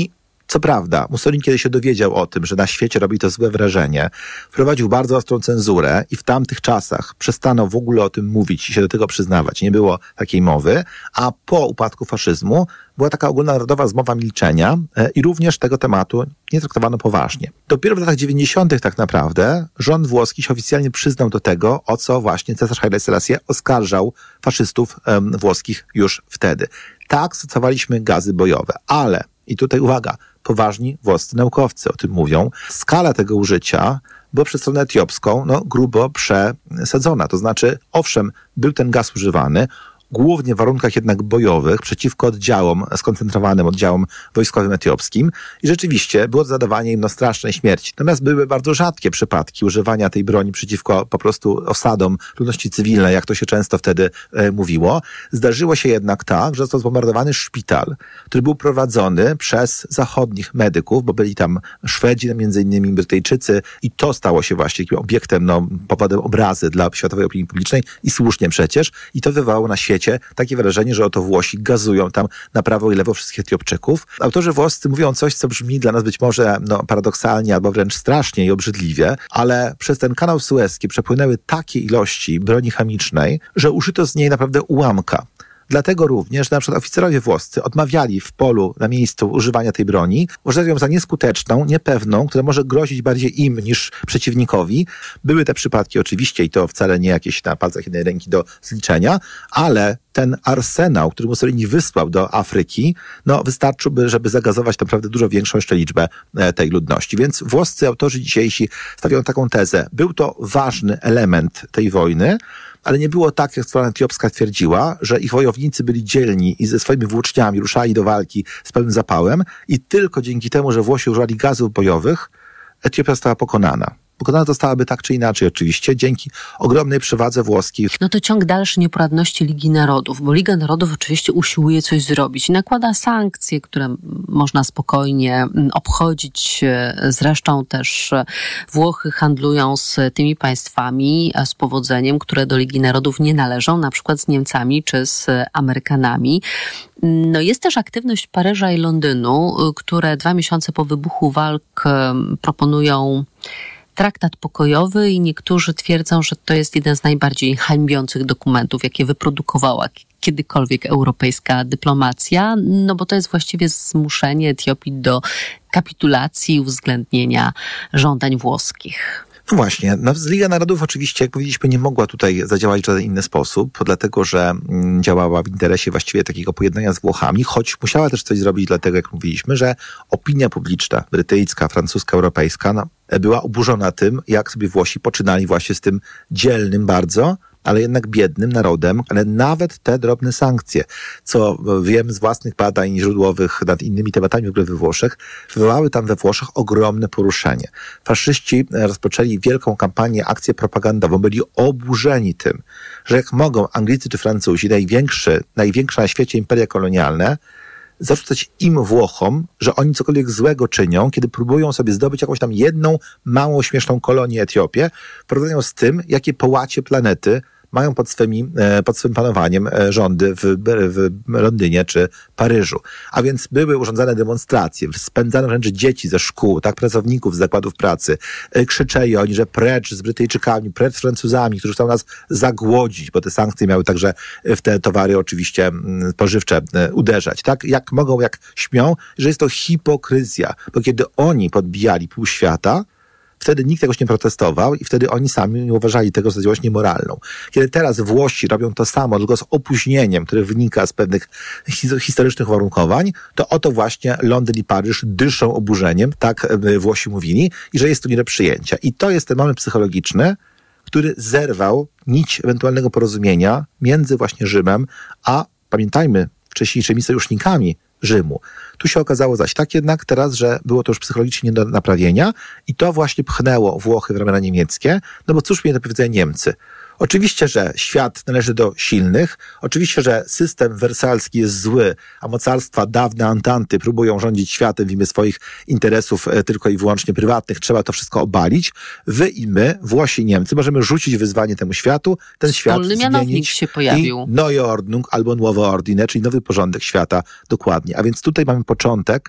Co prawda, Mussolini, kiedy się dowiedział o tym, że na świecie robi to złe wrażenie, wprowadził bardzo ostrą cenzurę i w tamtych czasach przestano w ogóle o tym mówić i się do tego przyznawać. Nie było takiej mowy, a po upadku faszyzmu była taka ogólnonarodowa zmowa milczenia i również tego tematu nie traktowano poważnie. Dopiero w latach dziewięćdziesiątych tak naprawdę rząd włoski się oficjalnie przyznał do tego, o co właśnie cesarz Haile Selassie oskarżał faszystów um, włoskich już wtedy. Tak, stosowaliśmy gazy bojowe, ale, i tutaj uwaga, poważni włoscy naukowcy o tym mówią, skala tego użycia była przez stronę etiopską no, grubo przesadzona. To znaczy, owszem, był ten gaz używany, głównie w warunkach jednak bojowych, przeciwko oddziałom, skoncentrowanym oddziałom wojskowym etiopskim i rzeczywiście było to zadawanie im no, strasznej śmierci. Natomiast były bardzo rzadkie przypadki używania tej broni przeciwko po prostu osadom ludności cywilnej, jak to się często wtedy e, mówiło. Zdarzyło się jednak tak, że został zbombardowany szpital, który był prowadzony przez zachodnich medyków, bo byli tam Szwedzi, między innymi Brytyjczycy i to stało się właśnie takim obiektem, no, powodem obrazy dla światowej opinii publicznej i słusznie przecież i to wywołało na świecie takie wrażenie, że oto Włosi gazują tam na prawo i lewo wszystkich Etiopczyków. Autorzy włoscy mówią coś, co brzmi dla nas być może no, paradoksalnie albo wręcz strasznie i obrzydliwie, ale przez ten kanał Sueski przepłynęły takie ilości broni chemicznej, że użyto z niej naprawdę ułamka. Dlatego również, że na przykład oficerowie włoscy odmawiali w polu, na miejscu używania tej broni, uważali ją za nieskuteczną, niepewną, która może grozić bardziej im niż przeciwnikowi. Były te przypadki oczywiście i to wcale nie jakieś na palcach jednej ręki do zliczenia, ale ten arsenał, który Mussolini wysłał do Afryki, no wystarczyłby, żeby zagazować naprawdę dużo większą jeszcze liczbę tej ludności. Więc włoscy autorzy dzisiejsi stawiają taką tezę. Był to ważny element tej wojny, ale nie było tak, jak strona etiopska twierdziła, że ich wojownicy byli dzielni i ze swoimi włóczniami ruszali do walki z pełnym zapałem i tylko dzięki temu, że Włosi używali gazów bojowych, Etiopia została pokonana. Pokonana zostałaby tak czy inaczej oczywiście, dzięki ogromnej przewadze włoskiej. No to ciąg dalszy nieporadności Ligi Narodów, bo Liga Narodów oczywiście usiłuje coś zrobić i nakłada sankcje, które można spokojnie obchodzić. Zresztą też Włochy handlują z tymi państwami z powodzeniem, które do Ligi Narodów nie należą, na przykład z Niemcami czy z Amerykanami. No jest też aktywność Paryża i Londynu, które dwa miesiące po wybuchu walk proponują traktat pokojowy i niektórzy twierdzą, że to jest jeden z najbardziej hańbiących dokumentów, jakie wyprodukowała kiedykolwiek europejska dyplomacja, no bo to jest właściwie zmuszenie Etiopii do kapitulacji i uwzględnienia żądań włoskich. No właśnie, no, Liga Narodów oczywiście, jak powiedzieliśmy, nie mogła tutaj zadziałać w żaden inny sposób, dlatego że mm, działała w interesie właściwie takiego pojednania z Włochami, choć musiała też coś zrobić dlatego, jak mówiliśmy, że opinia publiczna, brytyjska, francuska, europejska, no, była oburzona tym, jak sobie Włosi poczynali właśnie z tym dzielnym bardzo, ale jednak biednym narodem, ale nawet te drobne sankcje, co wiem z własnych badań źródłowych nad innymi tematami w ogóle we Włoszech, wywołały tam we Włoszech ogromne poruszenie. Faszyści rozpoczęli wielką kampanię, akcję propagandową, byli oburzeni tym, że jak mogą Anglicy czy Francuzi, największy, największe na świecie imperia kolonialne, zarzucać im Włochom, że oni cokolwiek złego czynią, kiedy próbują sobie zdobyć jakąś tam jedną małą, śmieszną kolonię Etiopię, w porównaniu z tym, jakie połacie planety mają pod, swymi, pod swym panowaniem rządy w, w Londynie czy Paryżu. A więc były urządzane demonstracje, spędzano wręcz dzieci ze szkół, tak, pracowników z zakładów pracy. Krzyczeli oni, że precz z Brytyjczykami, precz z Francuzami, którzy chcą nas zagłodzić, bo te sankcje miały także w te towary oczywiście spożywcze uderzać. Tak, jak mogą, jak śmią, że jest to hipokryzja, bo kiedy oni podbijali pół świata, wtedy nikt jakoś nie protestował i wtedy oni sami nie uważali tego za działalność niemoralną. Kiedy teraz Włosi robią to samo, tylko z opóźnieniem, które wynika z pewnych historycznych uwarunkowań, to oto właśnie Londyn i Paryż dyszą oburzeniem, tak Włosi mówili, i że jest to nie do przyjęcia. I to jest ten moment psychologiczny, który zerwał nić ewentualnego porozumienia między właśnie Rzymem, a pamiętajmy, wcześniejszymi sojusznikami Rzymu. Tu się okazało zaś tak jednak teraz, że było to już psychologicznie nie do naprawienia i to właśnie pchnęło Włochy w ramiona niemieckie, no bo cóż mieli do powiedzenia Niemcy? Oczywiście, że świat należy do silnych, oczywiście, że system wersalski jest zły, a mocarstwa dawne Antanty próbują rządzić światem w imię swoich interesów tylko i wyłącznie prywatnych. Trzeba to wszystko obalić. Wy i my, Włosi i Niemcy, możemy rzucić wyzwanie temu światu, ten świat Wspólny mianownik się pojawił. I Neue Ordnung albo Nowe Ordine, czyli nowy porządek świata dokładnie. A więc tutaj mamy początek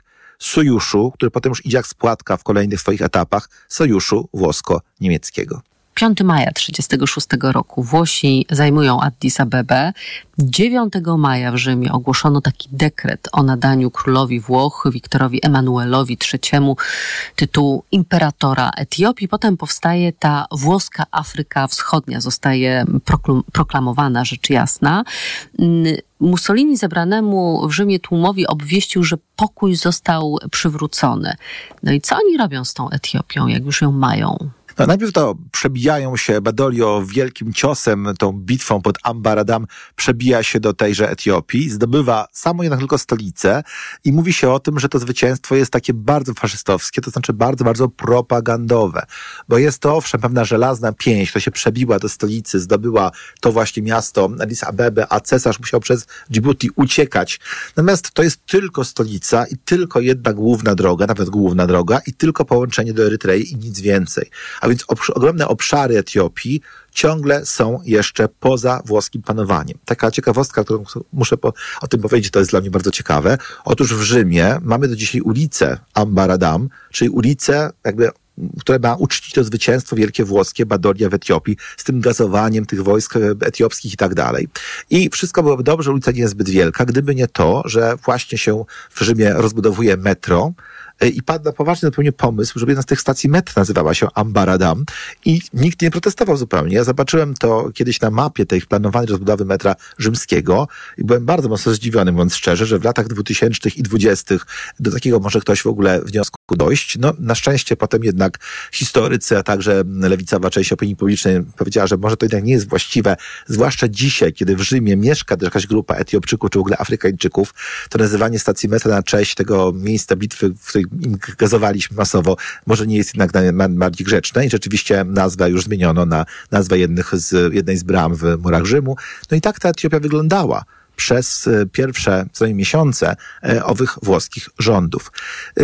sojuszu, który potem już idzie jak spłatka w kolejnych swoich etapach, sojuszu włosko-niemieckiego. piątego maja tysiąc dziewięćset trzydziestego szóstego roku Włosi zajmują Addis Abebę. dziewiątego maja w Rzymie ogłoszono taki dekret o nadaniu królowi Włoch, Wiktorowi Emanuelowi trzeciemu, tytułu imperatora Etiopii. Potem powstaje ta włoska Afryka Wschodnia, zostaje proklamowana, rzecz jasna. Mussolini zebranemu w Rzymie tłumowi obwieścił, że pokój został przywrócony. No i co oni robią z tą Etiopią, jak już ją mają? No, najpierw to przebijają się, Badoglio wielkim ciosem, tą bitwą pod Ambaradam przebija się do tejże Etiopii, zdobywa samo jednak tylko stolicę i mówi się o tym, że to zwycięstwo jest takie bardzo faszystowskie, to znaczy bardzo, bardzo propagandowe, bo jest to owszem pewna żelazna pięść, która się przebiła do stolicy, zdobyła to właśnie miasto Addis Abebę, a cesarz musiał przez Djibouti uciekać. Natomiast to jest tylko stolica i tylko jedna główna droga, nawet główna droga i tylko połączenie do Erytrei i nic więcej. A więc ogromne obszary Etiopii ciągle są jeszcze poza włoskim panowaniem. Taka ciekawostka, którą muszę po, o tym powiedzieć, to jest dla mnie bardzo ciekawe. Otóż w Rzymie mamy do dzisiaj ulicę Ambaradam, czyli ulicę jakby które ma uczcić to zwycięstwo wielkie włoskie Badoglia w Etiopii z tym gazowaniem tych wojsk etiopskich i tak dalej. I wszystko byłoby dobrze, ulica nie jest zbyt wielka, gdyby nie to, że właśnie się w Rzymie rozbudowuje metro i padł na poważny zupełnie pomysł, żeby jedna z tych stacji metro nazywała się Ambaradam i nikt nie protestował zupełnie. Ja zobaczyłem to kiedyś na mapie tej planowanej rozbudowy metra rzymskiego i byłem bardzo mocno zdziwiony, mówiąc szczerze, że w latach dwutysięcznych i dwudziestych do takiego może ktoś w ogóle wniosku dojść. No, na szczęście potem jednak historycy, a także lewicowa część opinii publicznej powiedziała, że może to jednak nie jest właściwe, zwłaszcza dzisiaj, kiedy w Rzymie mieszka jakaś grupa Etiopczyków czy w ogóle Afrykańczyków, to nazywanie stacji metra na cześć tego miejsca bitwy, w której im gazowaliśmy masowo, może nie jest jednak bardziej grzeczne i rzeczywiście nazwę już zmieniono na nazwę jednych z, jednej z bram w murach Rzymu. No i tak ta Etiopia wyglądała przez pierwsze co najmniej miesiące owych włoskich rządów.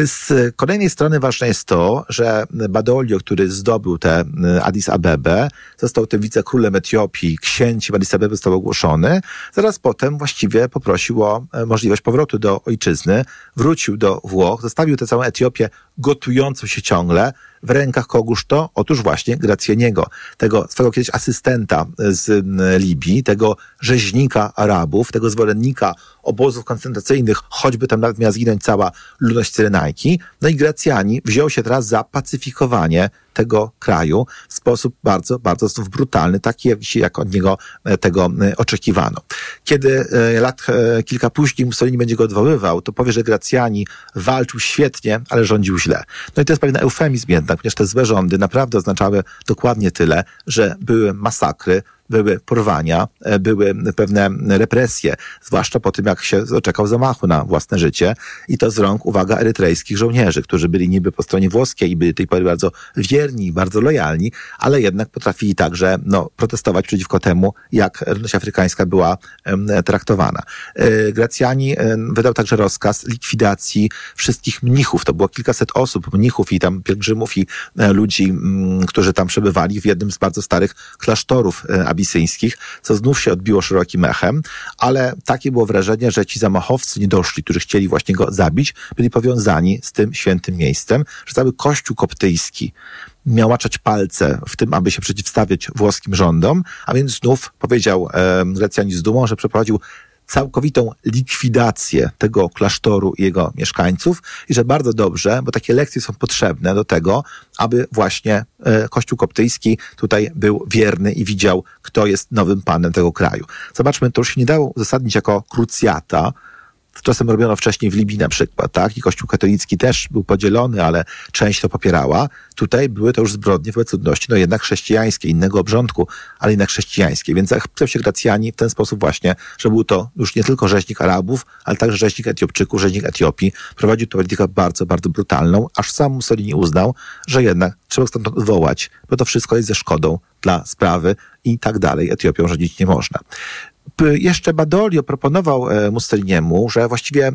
Z kolejnej strony ważne jest to, że Badoglio, który zdobył tę Addis Abebę, został tym wicekrólem Etiopii, księciem Addis Abeby został ogłoszony, zaraz potem właściwie poprosił o możliwość powrotu do ojczyzny, wrócił do Włoch, zostawił tę całą Etiopię gotującą się ciągle, w rękach kogóż to? Otóż właśnie Gracjaniego, tego swego kiedyś asystenta z Libii, tego rzeźnika Arabów, tego zwolennika obozów koncentracyjnych, choćby tam nawet miała zginąć cała ludność Cyrenajki. No i Gracjani wziął się teraz za pacyfikowanie tego kraju w sposób bardzo, bardzo brutalny, taki jak, jak od niego tego oczekiwano. Kiedy lat kilka później Mussolini będzie go odwoływał, to powie, że Gracjani walczył świetnie, ale rządził źle. No i to jest pewien eufemizm jednak, ponieważ te złe rządy naprawdę oznaczały dokładnie tyle, że były masakry, były porwania, były pewne represje, zwłaszcza po tym, jak się doczekał zamachu na własne życie i to z rąk, uwaga, erytrejskich żołnierzy, którzy byli niby po stronie włoskiej i byli tej pory bardzo wierni, bardzo lojalni, ale jednak potrafili także no, protestować przeciwko temu, jak ludność afrykańska była um, traktowana. E, Gracjani e, wydał także rozkaz likwidacji wszystkich mnichów. To było kilkaset osób, mnichów i tam pielgrzymów i e, ludzi, m, którzy tam przebywali w jednym z bardzo starych klasztorów e, abisyńskich, co znów się odbiło szerokim echem, ale takie było wrażenie, że ci zamachowcy niedoszli, którzy chcieli właśnie go zabić, byli powiązani z tym świętym miejscem, że cały kościół koptyjski miał maczać palce w tym, aby się przeciwstawiać włoskim rządom, a więc znów powiedział e, Gracjani z dumą, że przeprowadził całkowitą likwidację tego klasztoru i jego mieszkańców i że bardzo dobrze, bo takie lekcje są potrzebne do tego, aby właśnie e, Kościół koptyjski tutaj był wierny i widział, kto jest nowym panem tego kraju. Zobaczmy, to już się nie dało uzasadnić jako krucjata. Czasem robiono wcześniej w Libii na przykład, tak? I Kościół katolicki też był podzielony, ale część to popierała. Tutaj były to już zbrodnie wobec ludności, no jednak chrześcijańskie, innego obrządku, ale jednak chrześcijańskie. Więc zachwycał się Gracjani w ten sposób właśnie, że był to już nie tylko rzeźnik Arabów, ale także rzeźnik Etiopczyków, rzeźnik Etiopii. Prowadził tę politykę bardzo, bardzo brutalną, aż sam Mussolini uznał, że jednak trzeba stamtąd odwołać, bo to wszystko jest ze szkodą dla sprawy i tak dalej. Etiopią rządzić nie można. Jeszcze Badoglio proponował Mussoliniemu, że właściwie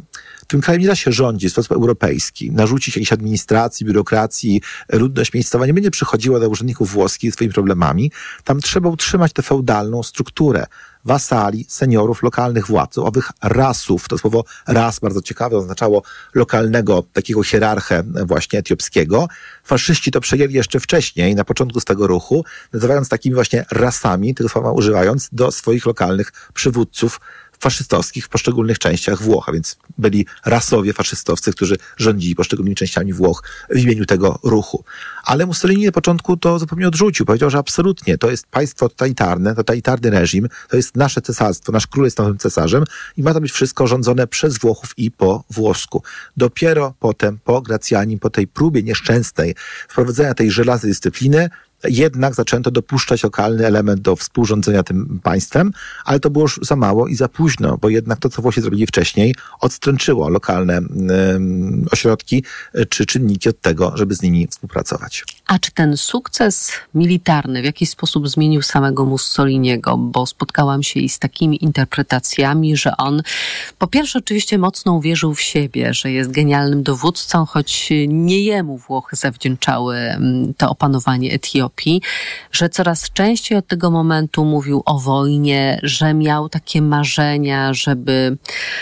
Tym krajem nie da się rządzić w sposób europejski, narzucić jakiejś administracji, biurokracji, ludność miejscowa nie będzie przychodziła do urzędników włoskich z swoimi problemami. Tam trzeba utrzymać tę feudalną strukturę wasali, seniorów, lokalnych władców, owych rasów. To słowo ras bardzo ciekawe, oznaczało lokalnego takiego hierarchę właśnie etiopskiego. Faszyści to przejęli jeszcze wcześniej, na początku z tego ruchu, nazywając takimi właśnie rasami, tego słowa używając, do swoich lokalnych przywódców faszystowskich w poszczególnych częściach Włoch, a więc byli rasowie faszystowcy, którzy rządzili poszczególnymi częściami Włoch w imieniu tego ruchu. Ale Mussolini na początku to zupełnie odrzucił. Powiedział, że absolutnie to jest państwo totalitarne, totalitarny reżim, to jest nasze cesarstwo, nasz król jest nowym cesarzem i ma to być wszystko rządzone przez Włochów i po włosku. Dopiero potem, po Gracjanim, po tej próbie nieszczęsnej wprowadzenia tej żelaznej dyscypliny, jednak zaczęto dopuszczać lokalny element do współrządzenia tym państwem, ale to było już za mało i za późno, bo jednak to, co Włosi zrobili wcześniej, odstręczyło lokalne um, ośrodki czy czynniki od tego, żeby z nimi współpracować. A czy ten sukces militarny w jakiś sposób zmienił samego Mussoliniego? Bo spotkałam się i z takimi interpretacjami, że on po pierwsze oczywiście mocno uwierzył w siebie, że jest genialnym dowódcą, choć nie jemu Włochy zawdzięczały to opanowanie Etiopii, że coraz częściej od tego momentu mówił o wojnie, że miał takie marzenia, żeby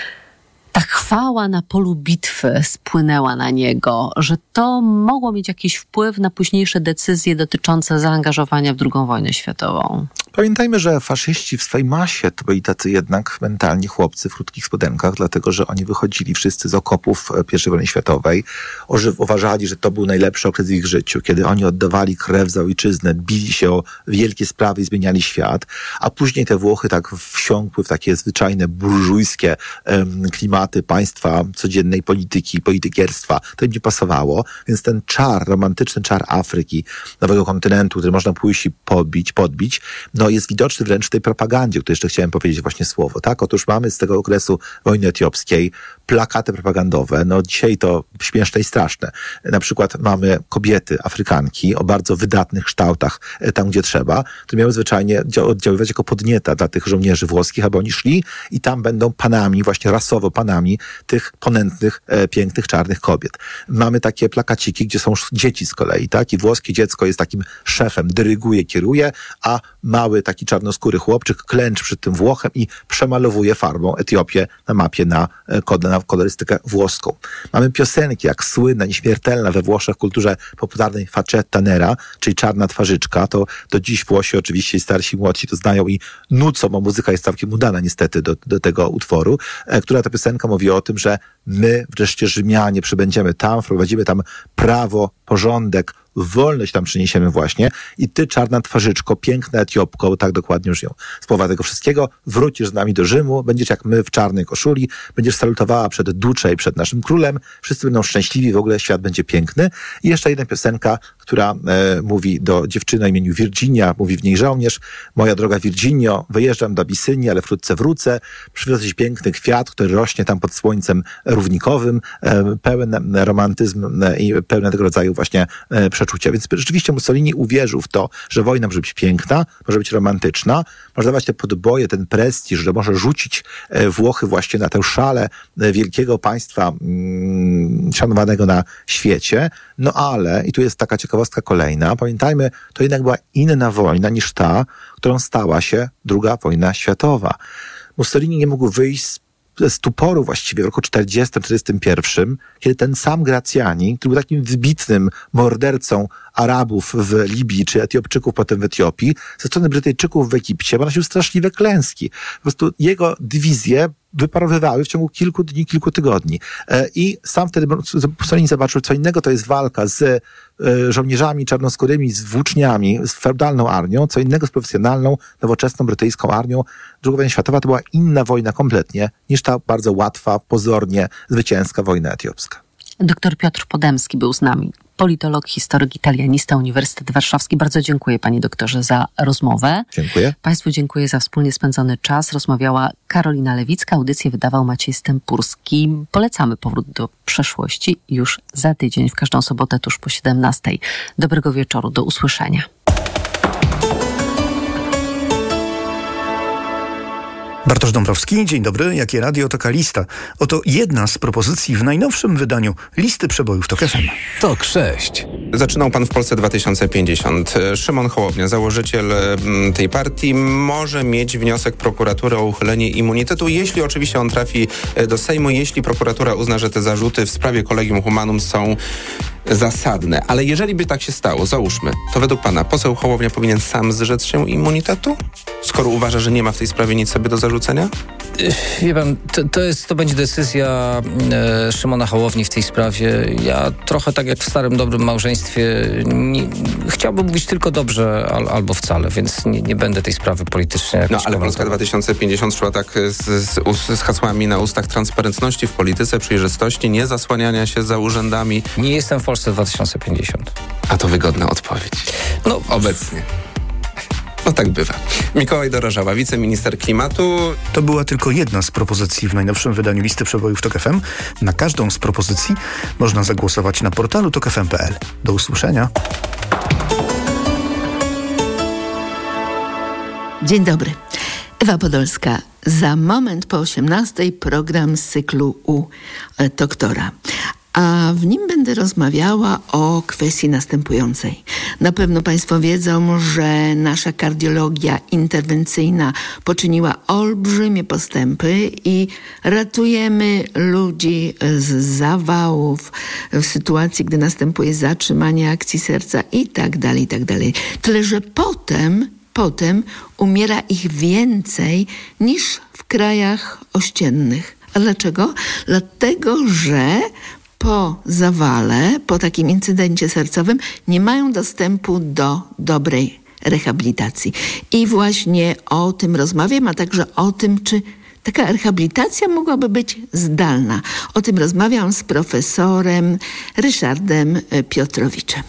ta chwała na polu bitwy spłynęła na niego, że to mogło mieć jakiś wpływ na późniejsze decyzje dotyczące zaangażowania w drugą wojnę światową. Pamiętajmy, że faszyści w swojej masie to byli tacy jednak mentalni chłopcy w krótkich spodenkach, dlatego że oni wychodzili wszyscy z okopów pierwszej wojny światowej, uważali, że to był najlepszy okres w ich życiu, kiedy oni oddawali krew za ojczyznę, bili się o wielkie sprawy i zmieniali świat, a później te Włochy tak wsiąkły w takie zwyczajne burżujskie um, klimaty państwa codziennej polityki, politykierstwa. To im nie pasowało, więc ten czar, romantyczny czar Afryki, nowego kontynentu, który można pójść i pobić, podbić, no jest widoczny wręcz w tej propagandzie, o której jeszcze chciałem powiedzieć właśnie słowo, tak? Otóż mamy z tego okresu wojny etiopskiej plakaty propagandowe, no dzisiaj to śmieszne i straszne. Na przykład mamy kobiety, Afrykanki o bardzo wydatnych kształtach tam, gdzie trzeba, które miały zwyczajnie oddziaływać jako podnieta dla tych żołnierzy włoskich, aby oni szli i tam będą panami, właśnie rasowo panami tych ponętnych, e, pięknych, czarnych kobiet. Mamy takie plakaciki, gdzie są dzieci z kolei, tak? I włoskie dziecko jest takim szefem, dyryguje, kieruje, a mały taki czarnoskóry chłopczyk klęczy przed tym Włochem i przemalowuje farbą Etiopię na mapie na, na kolorystykę włoską. Mamy piosenki jak słynna, nieśmiertelna we Włoszech w kulturze popularnej Faccetta Nera, czyli czarna twarzyczka. To do dziś Włosi oczywiście starsi i młodsi to znają i nucą, bo muzyka jest całkiem udana niestety do, do tego utworu, e, która ta piosenka mówi o tym, że my, wreszcie Rzymianie, przybędziemy tam, wprowadzimy tam prawo, porządek, wolność tam przyniesiemy właśnie i ty, czarna twarzyczko, piękna Etiopko, bo tak dokładnie już ją z połowa tego wszystkiego, wrócisz z nami do Rzymu, będziesz jak my w czarnej koszuli, będziesz salutowała przed Duce i przed naszym królem, wszyscy będą szczęśliwi, w ogóle świat będzie piękny. I jeszcze jedna piosenka, która e, mówi do dziewczyny o imieniu Virginia, mówi w niej żołnierz: moja droga Virginio, wyjeżdżam do Abysynii, ale wkrótce wrócę, przywiozę ci piękny kwiat, który rośnie tam pod słońcem równikowym, e, pełen romantyzm e, i pełen tego rodzaju właśnie e, przeczucia. Więc rzeczywiście Mussolini uwierzył w to, że wojna może być piękna, może być romantyczna, może dawać te podboje, ten prestiż, że może rzucić Włochy właśnie na tę szalę wielkiego państwa mm, szanowanego na świecie. No ale, i tu jest taka ciekawostka kolejna, pamiętajmy, to jednak była inna wojna niż ta, którą stała się druga wojna światowa. Mussolini nie mógł wyjść z z tuporu właściwie w roku czterdziestym czterdziestym pierwszym, kiedy ten sam Gracjani, który był takim wybitnym mordercą Arabów w Libii, czy Etiopczyków potem w Etiopii, ze strony Brytyjczyków w Egipcie, ponosił straszliwe klęski. Po prostu jego dywizje wyparowywały w ciągu kilku dni, kilku tygodni. I sam wtedy Mussolini zobaczył, co innego to jest walka z żołnierzami czarnoskórymi, z włóczniami, z feudalną armią, co innego z profesjonalną, nowoczesną brytyjską armią. Druga wojna światowa to była inna wojna kompletnie, niż ta bardzo łatwa, pozornie zwycięska wojna etiopska. Doktor Piotr Podemski był z nami. Politolog, historyk, italianista, Uniwersytet Warszawski. Bardzo dziękuję panie doktorze za rozmowę. Dziękuję. Państwu dziękuję za wspólnie spędzony czas. Rozmawiała Karolina Lewicka. Audycję wydawał Maciej Stępurski. Polecamy powrót do przeszłości już za tydzień, w każdą sobotę tuż po siedemnastej. Dobrego wieczoru. Do usłyszenia. Bartosz Dąbrowski, dzień dobry. Jakie radio, taka lista. Oto jedna z propozycji w najnowszym wydaniu listy przebojów TOK F M. TOK sześć. Zaczynał pan w Polsce dwa tysiące pięćdziesiąt. Szymon Hołownia, założyciel tej partii, może mieć wniosek prokuratury o uchylenie immunitetu, jeśli oczywiście on trafi do Sejmu, jeśli prokuratura uzna, że te zarzuty w sprawie Collegium Humanum są zasadne. Ale jeżeli by tak się stało, załóżmy, to według pana poseł Hołownia powinien sam zrzec się immunitetu? Skoro uważa, że nie ma w tej sprawie nic sobie do zarzucenia? Wie pan, to, to, jest, to będzie decyzja e, Szymona Hołowni w tej sprawie. Ja trochę tak jak w starym, dobrym małżeństwie nie, chciałbym mówić tylko dobrze al, albo wcale, więc nie, nie będę tej sprawy politycznie jakoś No ale komentował. Polska dwa tysiące pięćdziesiąt szła tak z, z, z hasłami na ustach transparentności w polityce, przejrzystości, nie zasłaniania się za urzędami. Nie jestem w Polsce dwa tysiące pięćdziesiąt. A to wygodna odpowiedź. No obecnie. No tak bywa. Mikołaj Dorożała, wiceminister klimatu. To była tylko jedna z propozycji w najnowszym wydaniu listy przebojów TOK F M. Na każdą z propozycji można zagłosować na portalu tok f m kropka p l. Do usłyszenia. Dzień dobry. Ewa Podolska. Za moment po osiemnastej program z cyklu u e, doktora. A w nim będę rozmawiała o kwestii następującej. Na pewno Państwo wiedzą, że nasza kardiologia interwencyjna poczyniła olbrzymie postępy i ratujemy ludzi z zawałów w sytuacji, gdy następuje zatrzymanie akcji serca i tak dalej, i tak dalej. Tyle, że potem, potem umiera ich więcej niż w krajach ościennych. A dlaczego? Dlatego, że po zawale, po takim incydencie sercowym nie mają dostępu do dobrej rehabilitacji. I właśnie o tym rozmawiam, a także o tym, czy taka rehabilitacja mogłaby być zdalna. O tym rozmawiam z profesorem Ryszardem Piotrowiczem.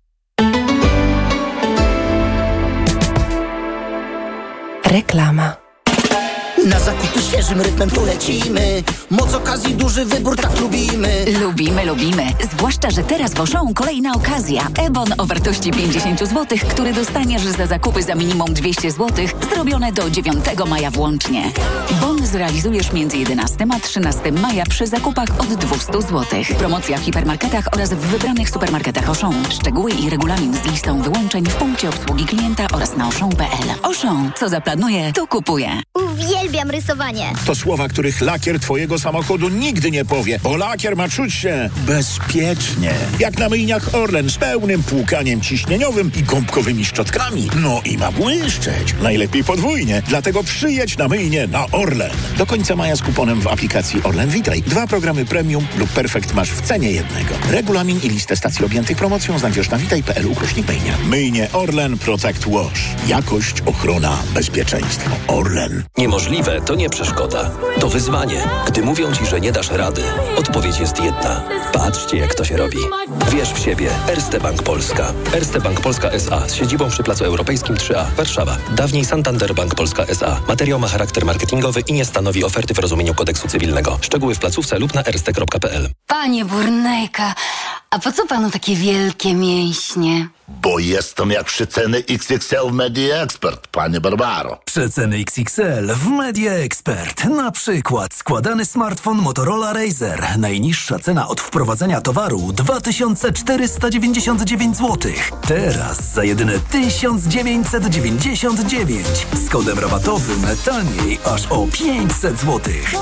Reklama. Na zakupy świeżym rytmem tu lecimy. Moc okazji, duży wybór, tak lubimy. Lubimy, lubimy. Zwłaszcza, że teraz w Auchan kolejna okazja. E-bon o wartości pięćdziesiąt złotych, który dostaniesz za zakupy za minimum dwieście złotych, zrobione do dziewiątego maja włącznie. Bon zrealizujesz między jedenastego a trzynastego maja przy zakupach od dwieście złotych. Promocja w hipermarketach oraz w wybranych supermarketach Auchan. Szczegóły i regulamin z listą wyłączeń w punkcie obsługi klienta oraz na auchan kropka p l. Auchan. Co zaplanuje, to kupuje. Uwielbiam rysowanie. To słowa, których lakier twojego samochodu nigdy nie powie, bo lakier ma czuć się bezpiecznie. Jak na myjniach Orlen z pełnym płukaniem ciśnieniowym i gąbkowymi szczotkami. No i ma błyszczeć. Najlepiej podwójnie. Dlatego przyjedź na myjnię na Orlen. Do końca maja z kuponem w aplikacji Orlen Witaj. Dwa programy premium lub perfekt masz w cenie jednego. Regulamin i listę stacji objętych promocją znajdziesz na witaj kropka p l ukośnik myjnia. Myjnie Orlen Protect Wash. Jakość, ochrona, bezpieczeństwo. Orlen. Niemożliwe to nie przeszkoda. To wyzwanie. Gdy mówią ci, że nie dasz rady, odpowiedź jest jedna. Patrzcie, jak to się robi. Wierz w siebie. Erste Bank Polska. Erste Bank Polska S A z siedzibą przy Placu Europejskim trzy A, Warszawa. Dawniej Santander Bank Polska S A. Materiał ma charakter marketingowy i nie stanowi oferty w rozumieniu kodeksu cywilnego. Szczegóły w placówce lub na erste kropka p l. Panie Burnejka, a po co panu takie wielkie mięśnie? Bo jestem jak przeceny X X L w Media Expert, panie Barbaro. Przeceny X X L w Media Expert. Na przykład składany smartfon Motorola Razr. Najniższa cena od wprowadzenia towaru dwa tysiące czterysta dziewięćdziesiąt dziewięć złotych. Teraz za jedyne tysiąc dziewięćset dziewięćdziesiąt dziewięć. Z kodem rabatowym taniej aż o pięćset złotych.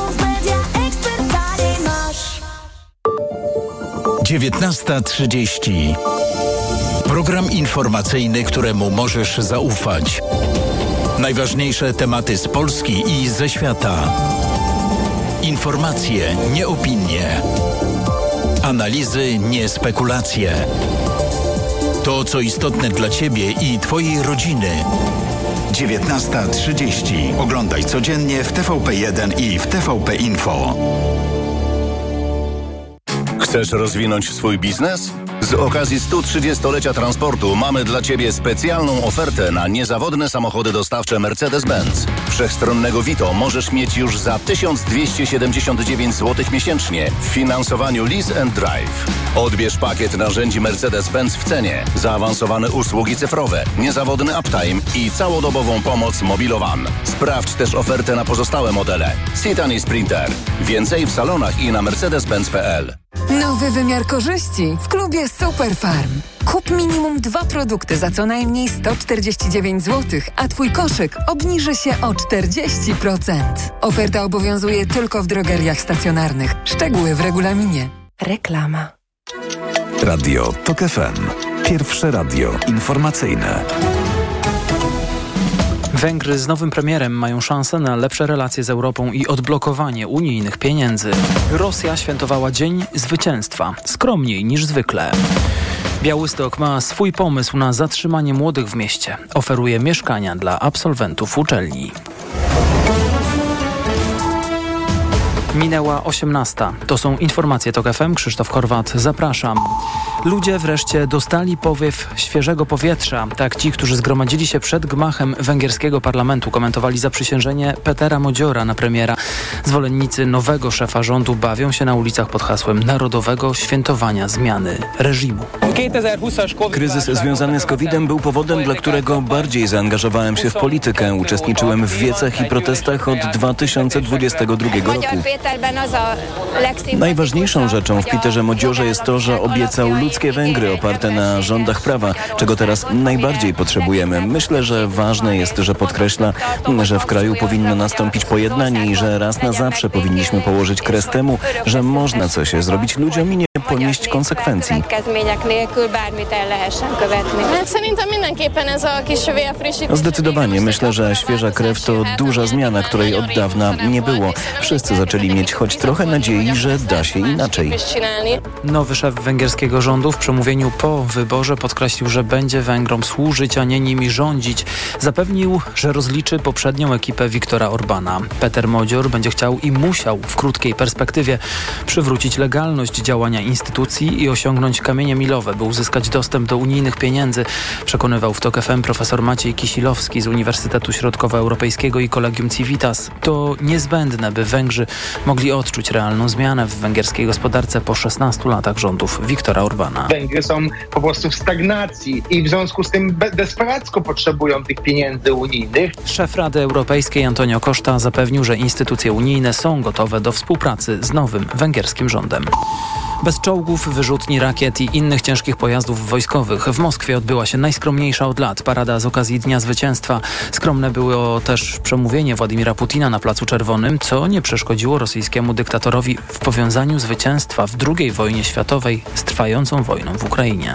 dziewiętnasta trzydzieści. Program informacyjny, któremu możesz zaufać. Najważniejsze tematy z Polski i ze świata. Informacje, nie opinie. Analizy, nie spekulacje. To, co istotne dla Ciebie i Twojej rodziny. dziewiętnasta trzydzieści. Oglądaj codziennie w T V P jeden i w T V P Info. Chcesz rozwinąć swój biznes? Z okazji stu trzydziestolecia transportu mamy dla Ciebie specjalną ofertę na niezawodne samochody dostawcze Mercedes-Benz. Wszechstronnego Vito możesz mieć już za tysiąc dwieście siedemdziesiąt dziewięć złotych miesięcznie w finansowaniu Lease and Drive. Odbierz pakiet narzędzi Mercedes-Benz w cenie, zaawansowane usługi cyfrowe, niezawodny uptime i całodobową pomoc Mobilowan. Sprawdź też ofertę na pozostałe modele. Citan i Sprinter. Więcej w salonach i na mercedes benz kropka p l. Nowy wymiar korzyści w klubie Superfarm. Kup minimum dwa produkty za co najmniej sto czterdzieści dziewięć złotych, a Twój koszyk obniży się o czterdzieści procent. Oferta obowiązuje tylko w drogeriach stacjonarnych. Szczegóły w regulaminie. Reklama. Radio TOK F M. Pierwsze radio informacyjne. Węgry z nowym premierem mają szansę na lepsze relacje z Europą i odblokowanie unijnych pieniędzy. Rosja świętowała Dzień Zwycięstwa, skromniej niż zwykle. Białystok ma swój pomysł na zatrzymanie młodych w mieście. Oferuje mieszkania dla absolwentów uczelni. Minęła osiemnasta. To są informacje TOK F M. Krzysztof Horwat, zapraszam. Ludzie wreszcie dostali powiew świeżego powietrza. Tak ci, którzy zgromadzili się przed gmachem węgierskiego parlamentu, komentowali zaprzysiężenie Petera Modziora na premiera. Zwolennicy nowego szefa rządu bawią się na ulicach pod hasłem narodowego świętowania zmiany reżimu. Kryzys związany z kowidem był powodem, dla którego bardziej zaangażowałem się w politykę. Uczestniczyłem w wiecach i protestach od dwa tysiące dwudziestego drugiego roku. Najważniejszą rzeczą w Peterze Modziorze jest to, że obiecał ludzkie Węgry oparte na rządach prawa, czego teraz najbardziej potrzebujemy. Myślę, że ważne jest, że podkreśla, że w kraju powinno nastąpić pojednanie i że raz na zawsze powinniśmy położyć kres temu, że można coś zrobić ludziom i nie ponieść konsekwencji. Zdecydowanie. Myślę, że świeża krew to duża zmiana, której od dawna nie było. Wszyscy zaczęli mieć choć trochę nadziei, że da się inaczej. Nowy szef węgierskiego rządu w przemówieniu po wyborze podkreślił, że będzie Węgrom służyć, a nie nimi rządzić. Zapewnił, że rozliczy poprzednią ekipę Viktora Orbana. Peter Modzior będzie chciał i musiał w krótkiej perspektywie przywrócić legalność działania instytucji i osiągnąć kamienie milowe, by uzyskać dostęp do unijnych pieniędzy, przekonywał w TOK F M profesor Maciej Kisilowski z Uniwersytetu Środkowoeuropejskiego i Collegium Civitas. To niezbędne, by Węgrzy mogli odczuć realną zmianę w węgierskiej gospodarce po szesnastu latach rządów Viktora Orbana. Węgry są po prostu w stagnacji i w związku z tym desperacko potrzebują tych pieniędzy unijnych. Szef Rady Europejskiej Antonio Costa zapewnił, że instytucje unijne są gotowe do współpracy z nowym węgierskim rządem. Bez czołgów, wyrzutni, rakiet i innych ciężkich pojazdów wojskowych w Moskwie odbyła się najskromniejsza od lat parada z okazji Dnia Zwycięstwa. Skromne było też przemówienie Władimira Putina na Placu Czerwonym, co nie przeszkodziło rosyjskiemu dyktatorowi w powiązaniu zwycięstwa w drugiej wojnie światowej z trwającą wojną w Ukrainie.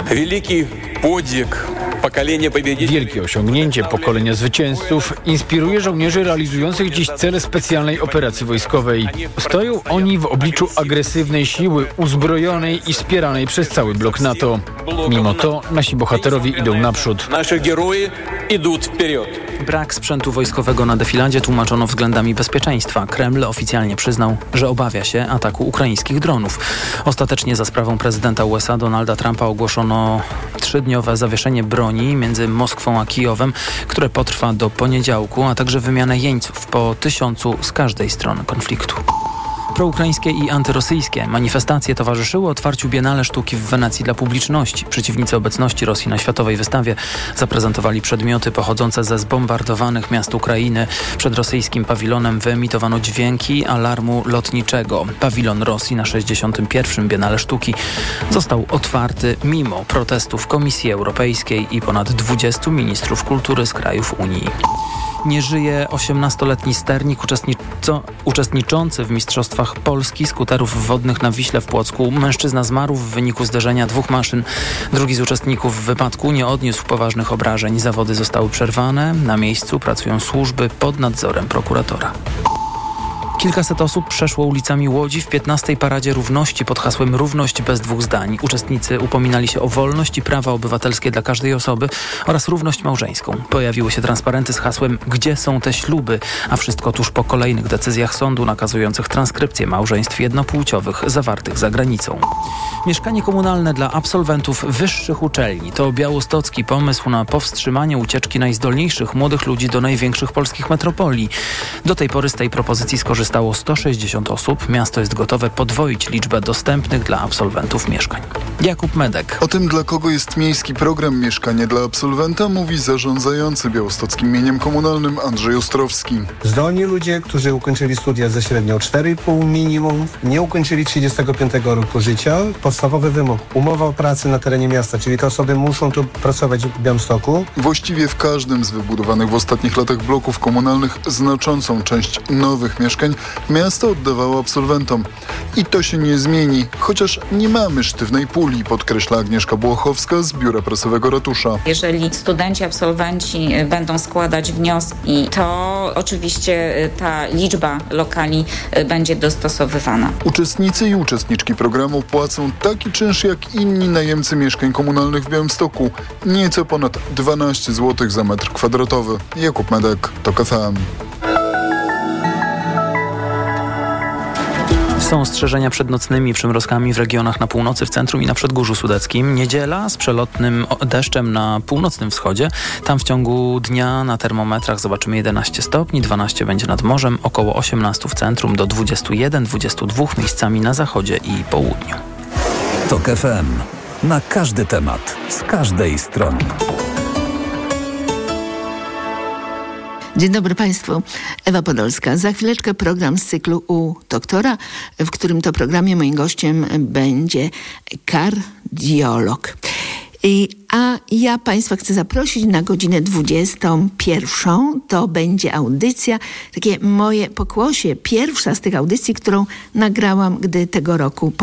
Wielkie osiągnięcie pokolenia zwycięzców inspiruje żołnierzy realizujących dziś cele specjalnej operacji wojskowej. Stoją oni w obliczu agresywnej siły uzbrojonej i wspieranej przez cały blok NATO. Mimo to nasi bohaterowie idą naprzód. Brak sprzętu wojskowego na defiladzie tłumaczono względami bezpieczeństwa. Kreml oficjalnie przyznał, że obawia się ataku ukraińskich dronów. Ostatecznie za sprawą prezydenta U S A Donalda Trumpa ogłoszono trzydniowe zawieszenie broni między Moskwą a Kijowem, które potrwa do poniedziałku, a także wymianę jeńców po tysiącu z każdej strony konfliktu. Proukraińskie i antyrosyjskie manifestacje towarzyszyły otwarciu Biennale Sztuki w Wenecji dla publiczności. Przeciwnicy obecności Rosji na światowej wystawie zaprezentowali przedmioty pochodzące ze zbombardowanych miast Ukrainy. Przed rosyjskim pawilonem wyemitowano dźwięki alarmu lotniczego. Pawilon Rosji na sześćdziesiątym pierwszym Biennale Sztuki został otwarty mimo protestów Komisji Europejskiej i ponad dwudziestu ministrów kultury z krajów Unii. Nie żyje osiemnastoletni sternik uczestnico, uczestniczący w Mistrzostwach Polski skuterów wodnych na Wiśle w Płocku. Mężczyzna zmarł w wyniku zderzenia dwóch maszyn. Drugi z uczestników w wypadku nie odniósł poważnych obrażeń. Zawody zostały przerwane. Na miejscu pracują służby pod nadzorem prokuratora. Kilkaset osób przeszło ulicami Łodzi w piętnastej Paradzie Równości pod hasłem Równość bez dwóch zdań. Uczestnicy upominali się o wolność i prawa obywatelskie dla każdej osoby oraz równość małżeńską. Pojawiły się transparenty z hasłem Gdzie są te śluby? A wszystko tuż po kolejnych decyzjach sądu nakazujących transkrypcję małżeństw jednopłciowych zawartych za granicą. Mieszkanie komunalne dla absolwentów wyższych uczelni to białostocki pomysł na powstrzymanie ucieczki najzdolniejszych młodych ludzi do największych polskich metropolii. Do tej pory z tej propozycji skorzystało sto sześćdziesiąt osób. Miasto jest gotowe podwoić liczbę dostępnych dla absolwentów mieszkań. Jakub Medek. O tym, dla kogo jest miejski program Mieszkanie dla absolwenta, mówi zarządzający białostockim mieniem komunalnym Andrzej Ostrowski. Zdolni ludzie, którzy ukończyli studia ze średnią cztery i pół minimum, nie ukończyli trzydziestego piątego roku życia. Podstawowy wymóg, umowa o pracę na terenie miasta, czyli te osoby muszą tu pracować w Białymstoku. Właściwie w każdym z wybudowanych w ostatnich latach bloków komunalnych znaczącą część nowych mieszkań miasto oddawało absolwentom. I to się nie zmieni, chociaż nie mamy sztywnej puli, podkreśla Agnieszka Błochowska z Biura Prasowego Ratusza. Jeżeli studenci, absolwenci będą składać wnioski, to oczywiście ta liczba lokali będzie dostosowywana. Uczestnicy i uczestniczki programu płacą taki czynsz jak inni najemcy mieszkań komunalnych w Białymstoku. Nieco ponad dwanaście złotych za metr kwadratowy. Jakub Medek, TOK F M. Są ostrzeżenia przed nocnymi przymrozkami w regionach na północy, w centrum i na Przedgórzu Sudeckim. Niedziela z przelotnym deszczem na północnym wschodzie. Tam w ciągu dnia na termometrach zobaczymy jedenaście stopni, dwanaście będzie nad morzem, około osiemnaście w centrum, do dwudziestu jeden dwudziestu dwóch miejscami na zachodzie i południu. TOK F M. Na każdy temat, z każdej strony. Dzień dobry Państwu, Ewa Podolska. Za chwileczkę program z cyklu u doktora, w którym to programie moim gościem będzie kardiolog. I, a ja Państwa chcę zaprosić na godzinę dwudziestą pierwszą. To będzie audycja, takie moje pokłosie, pierwsza z tych audycji, którą nagrałam, gdy tego roku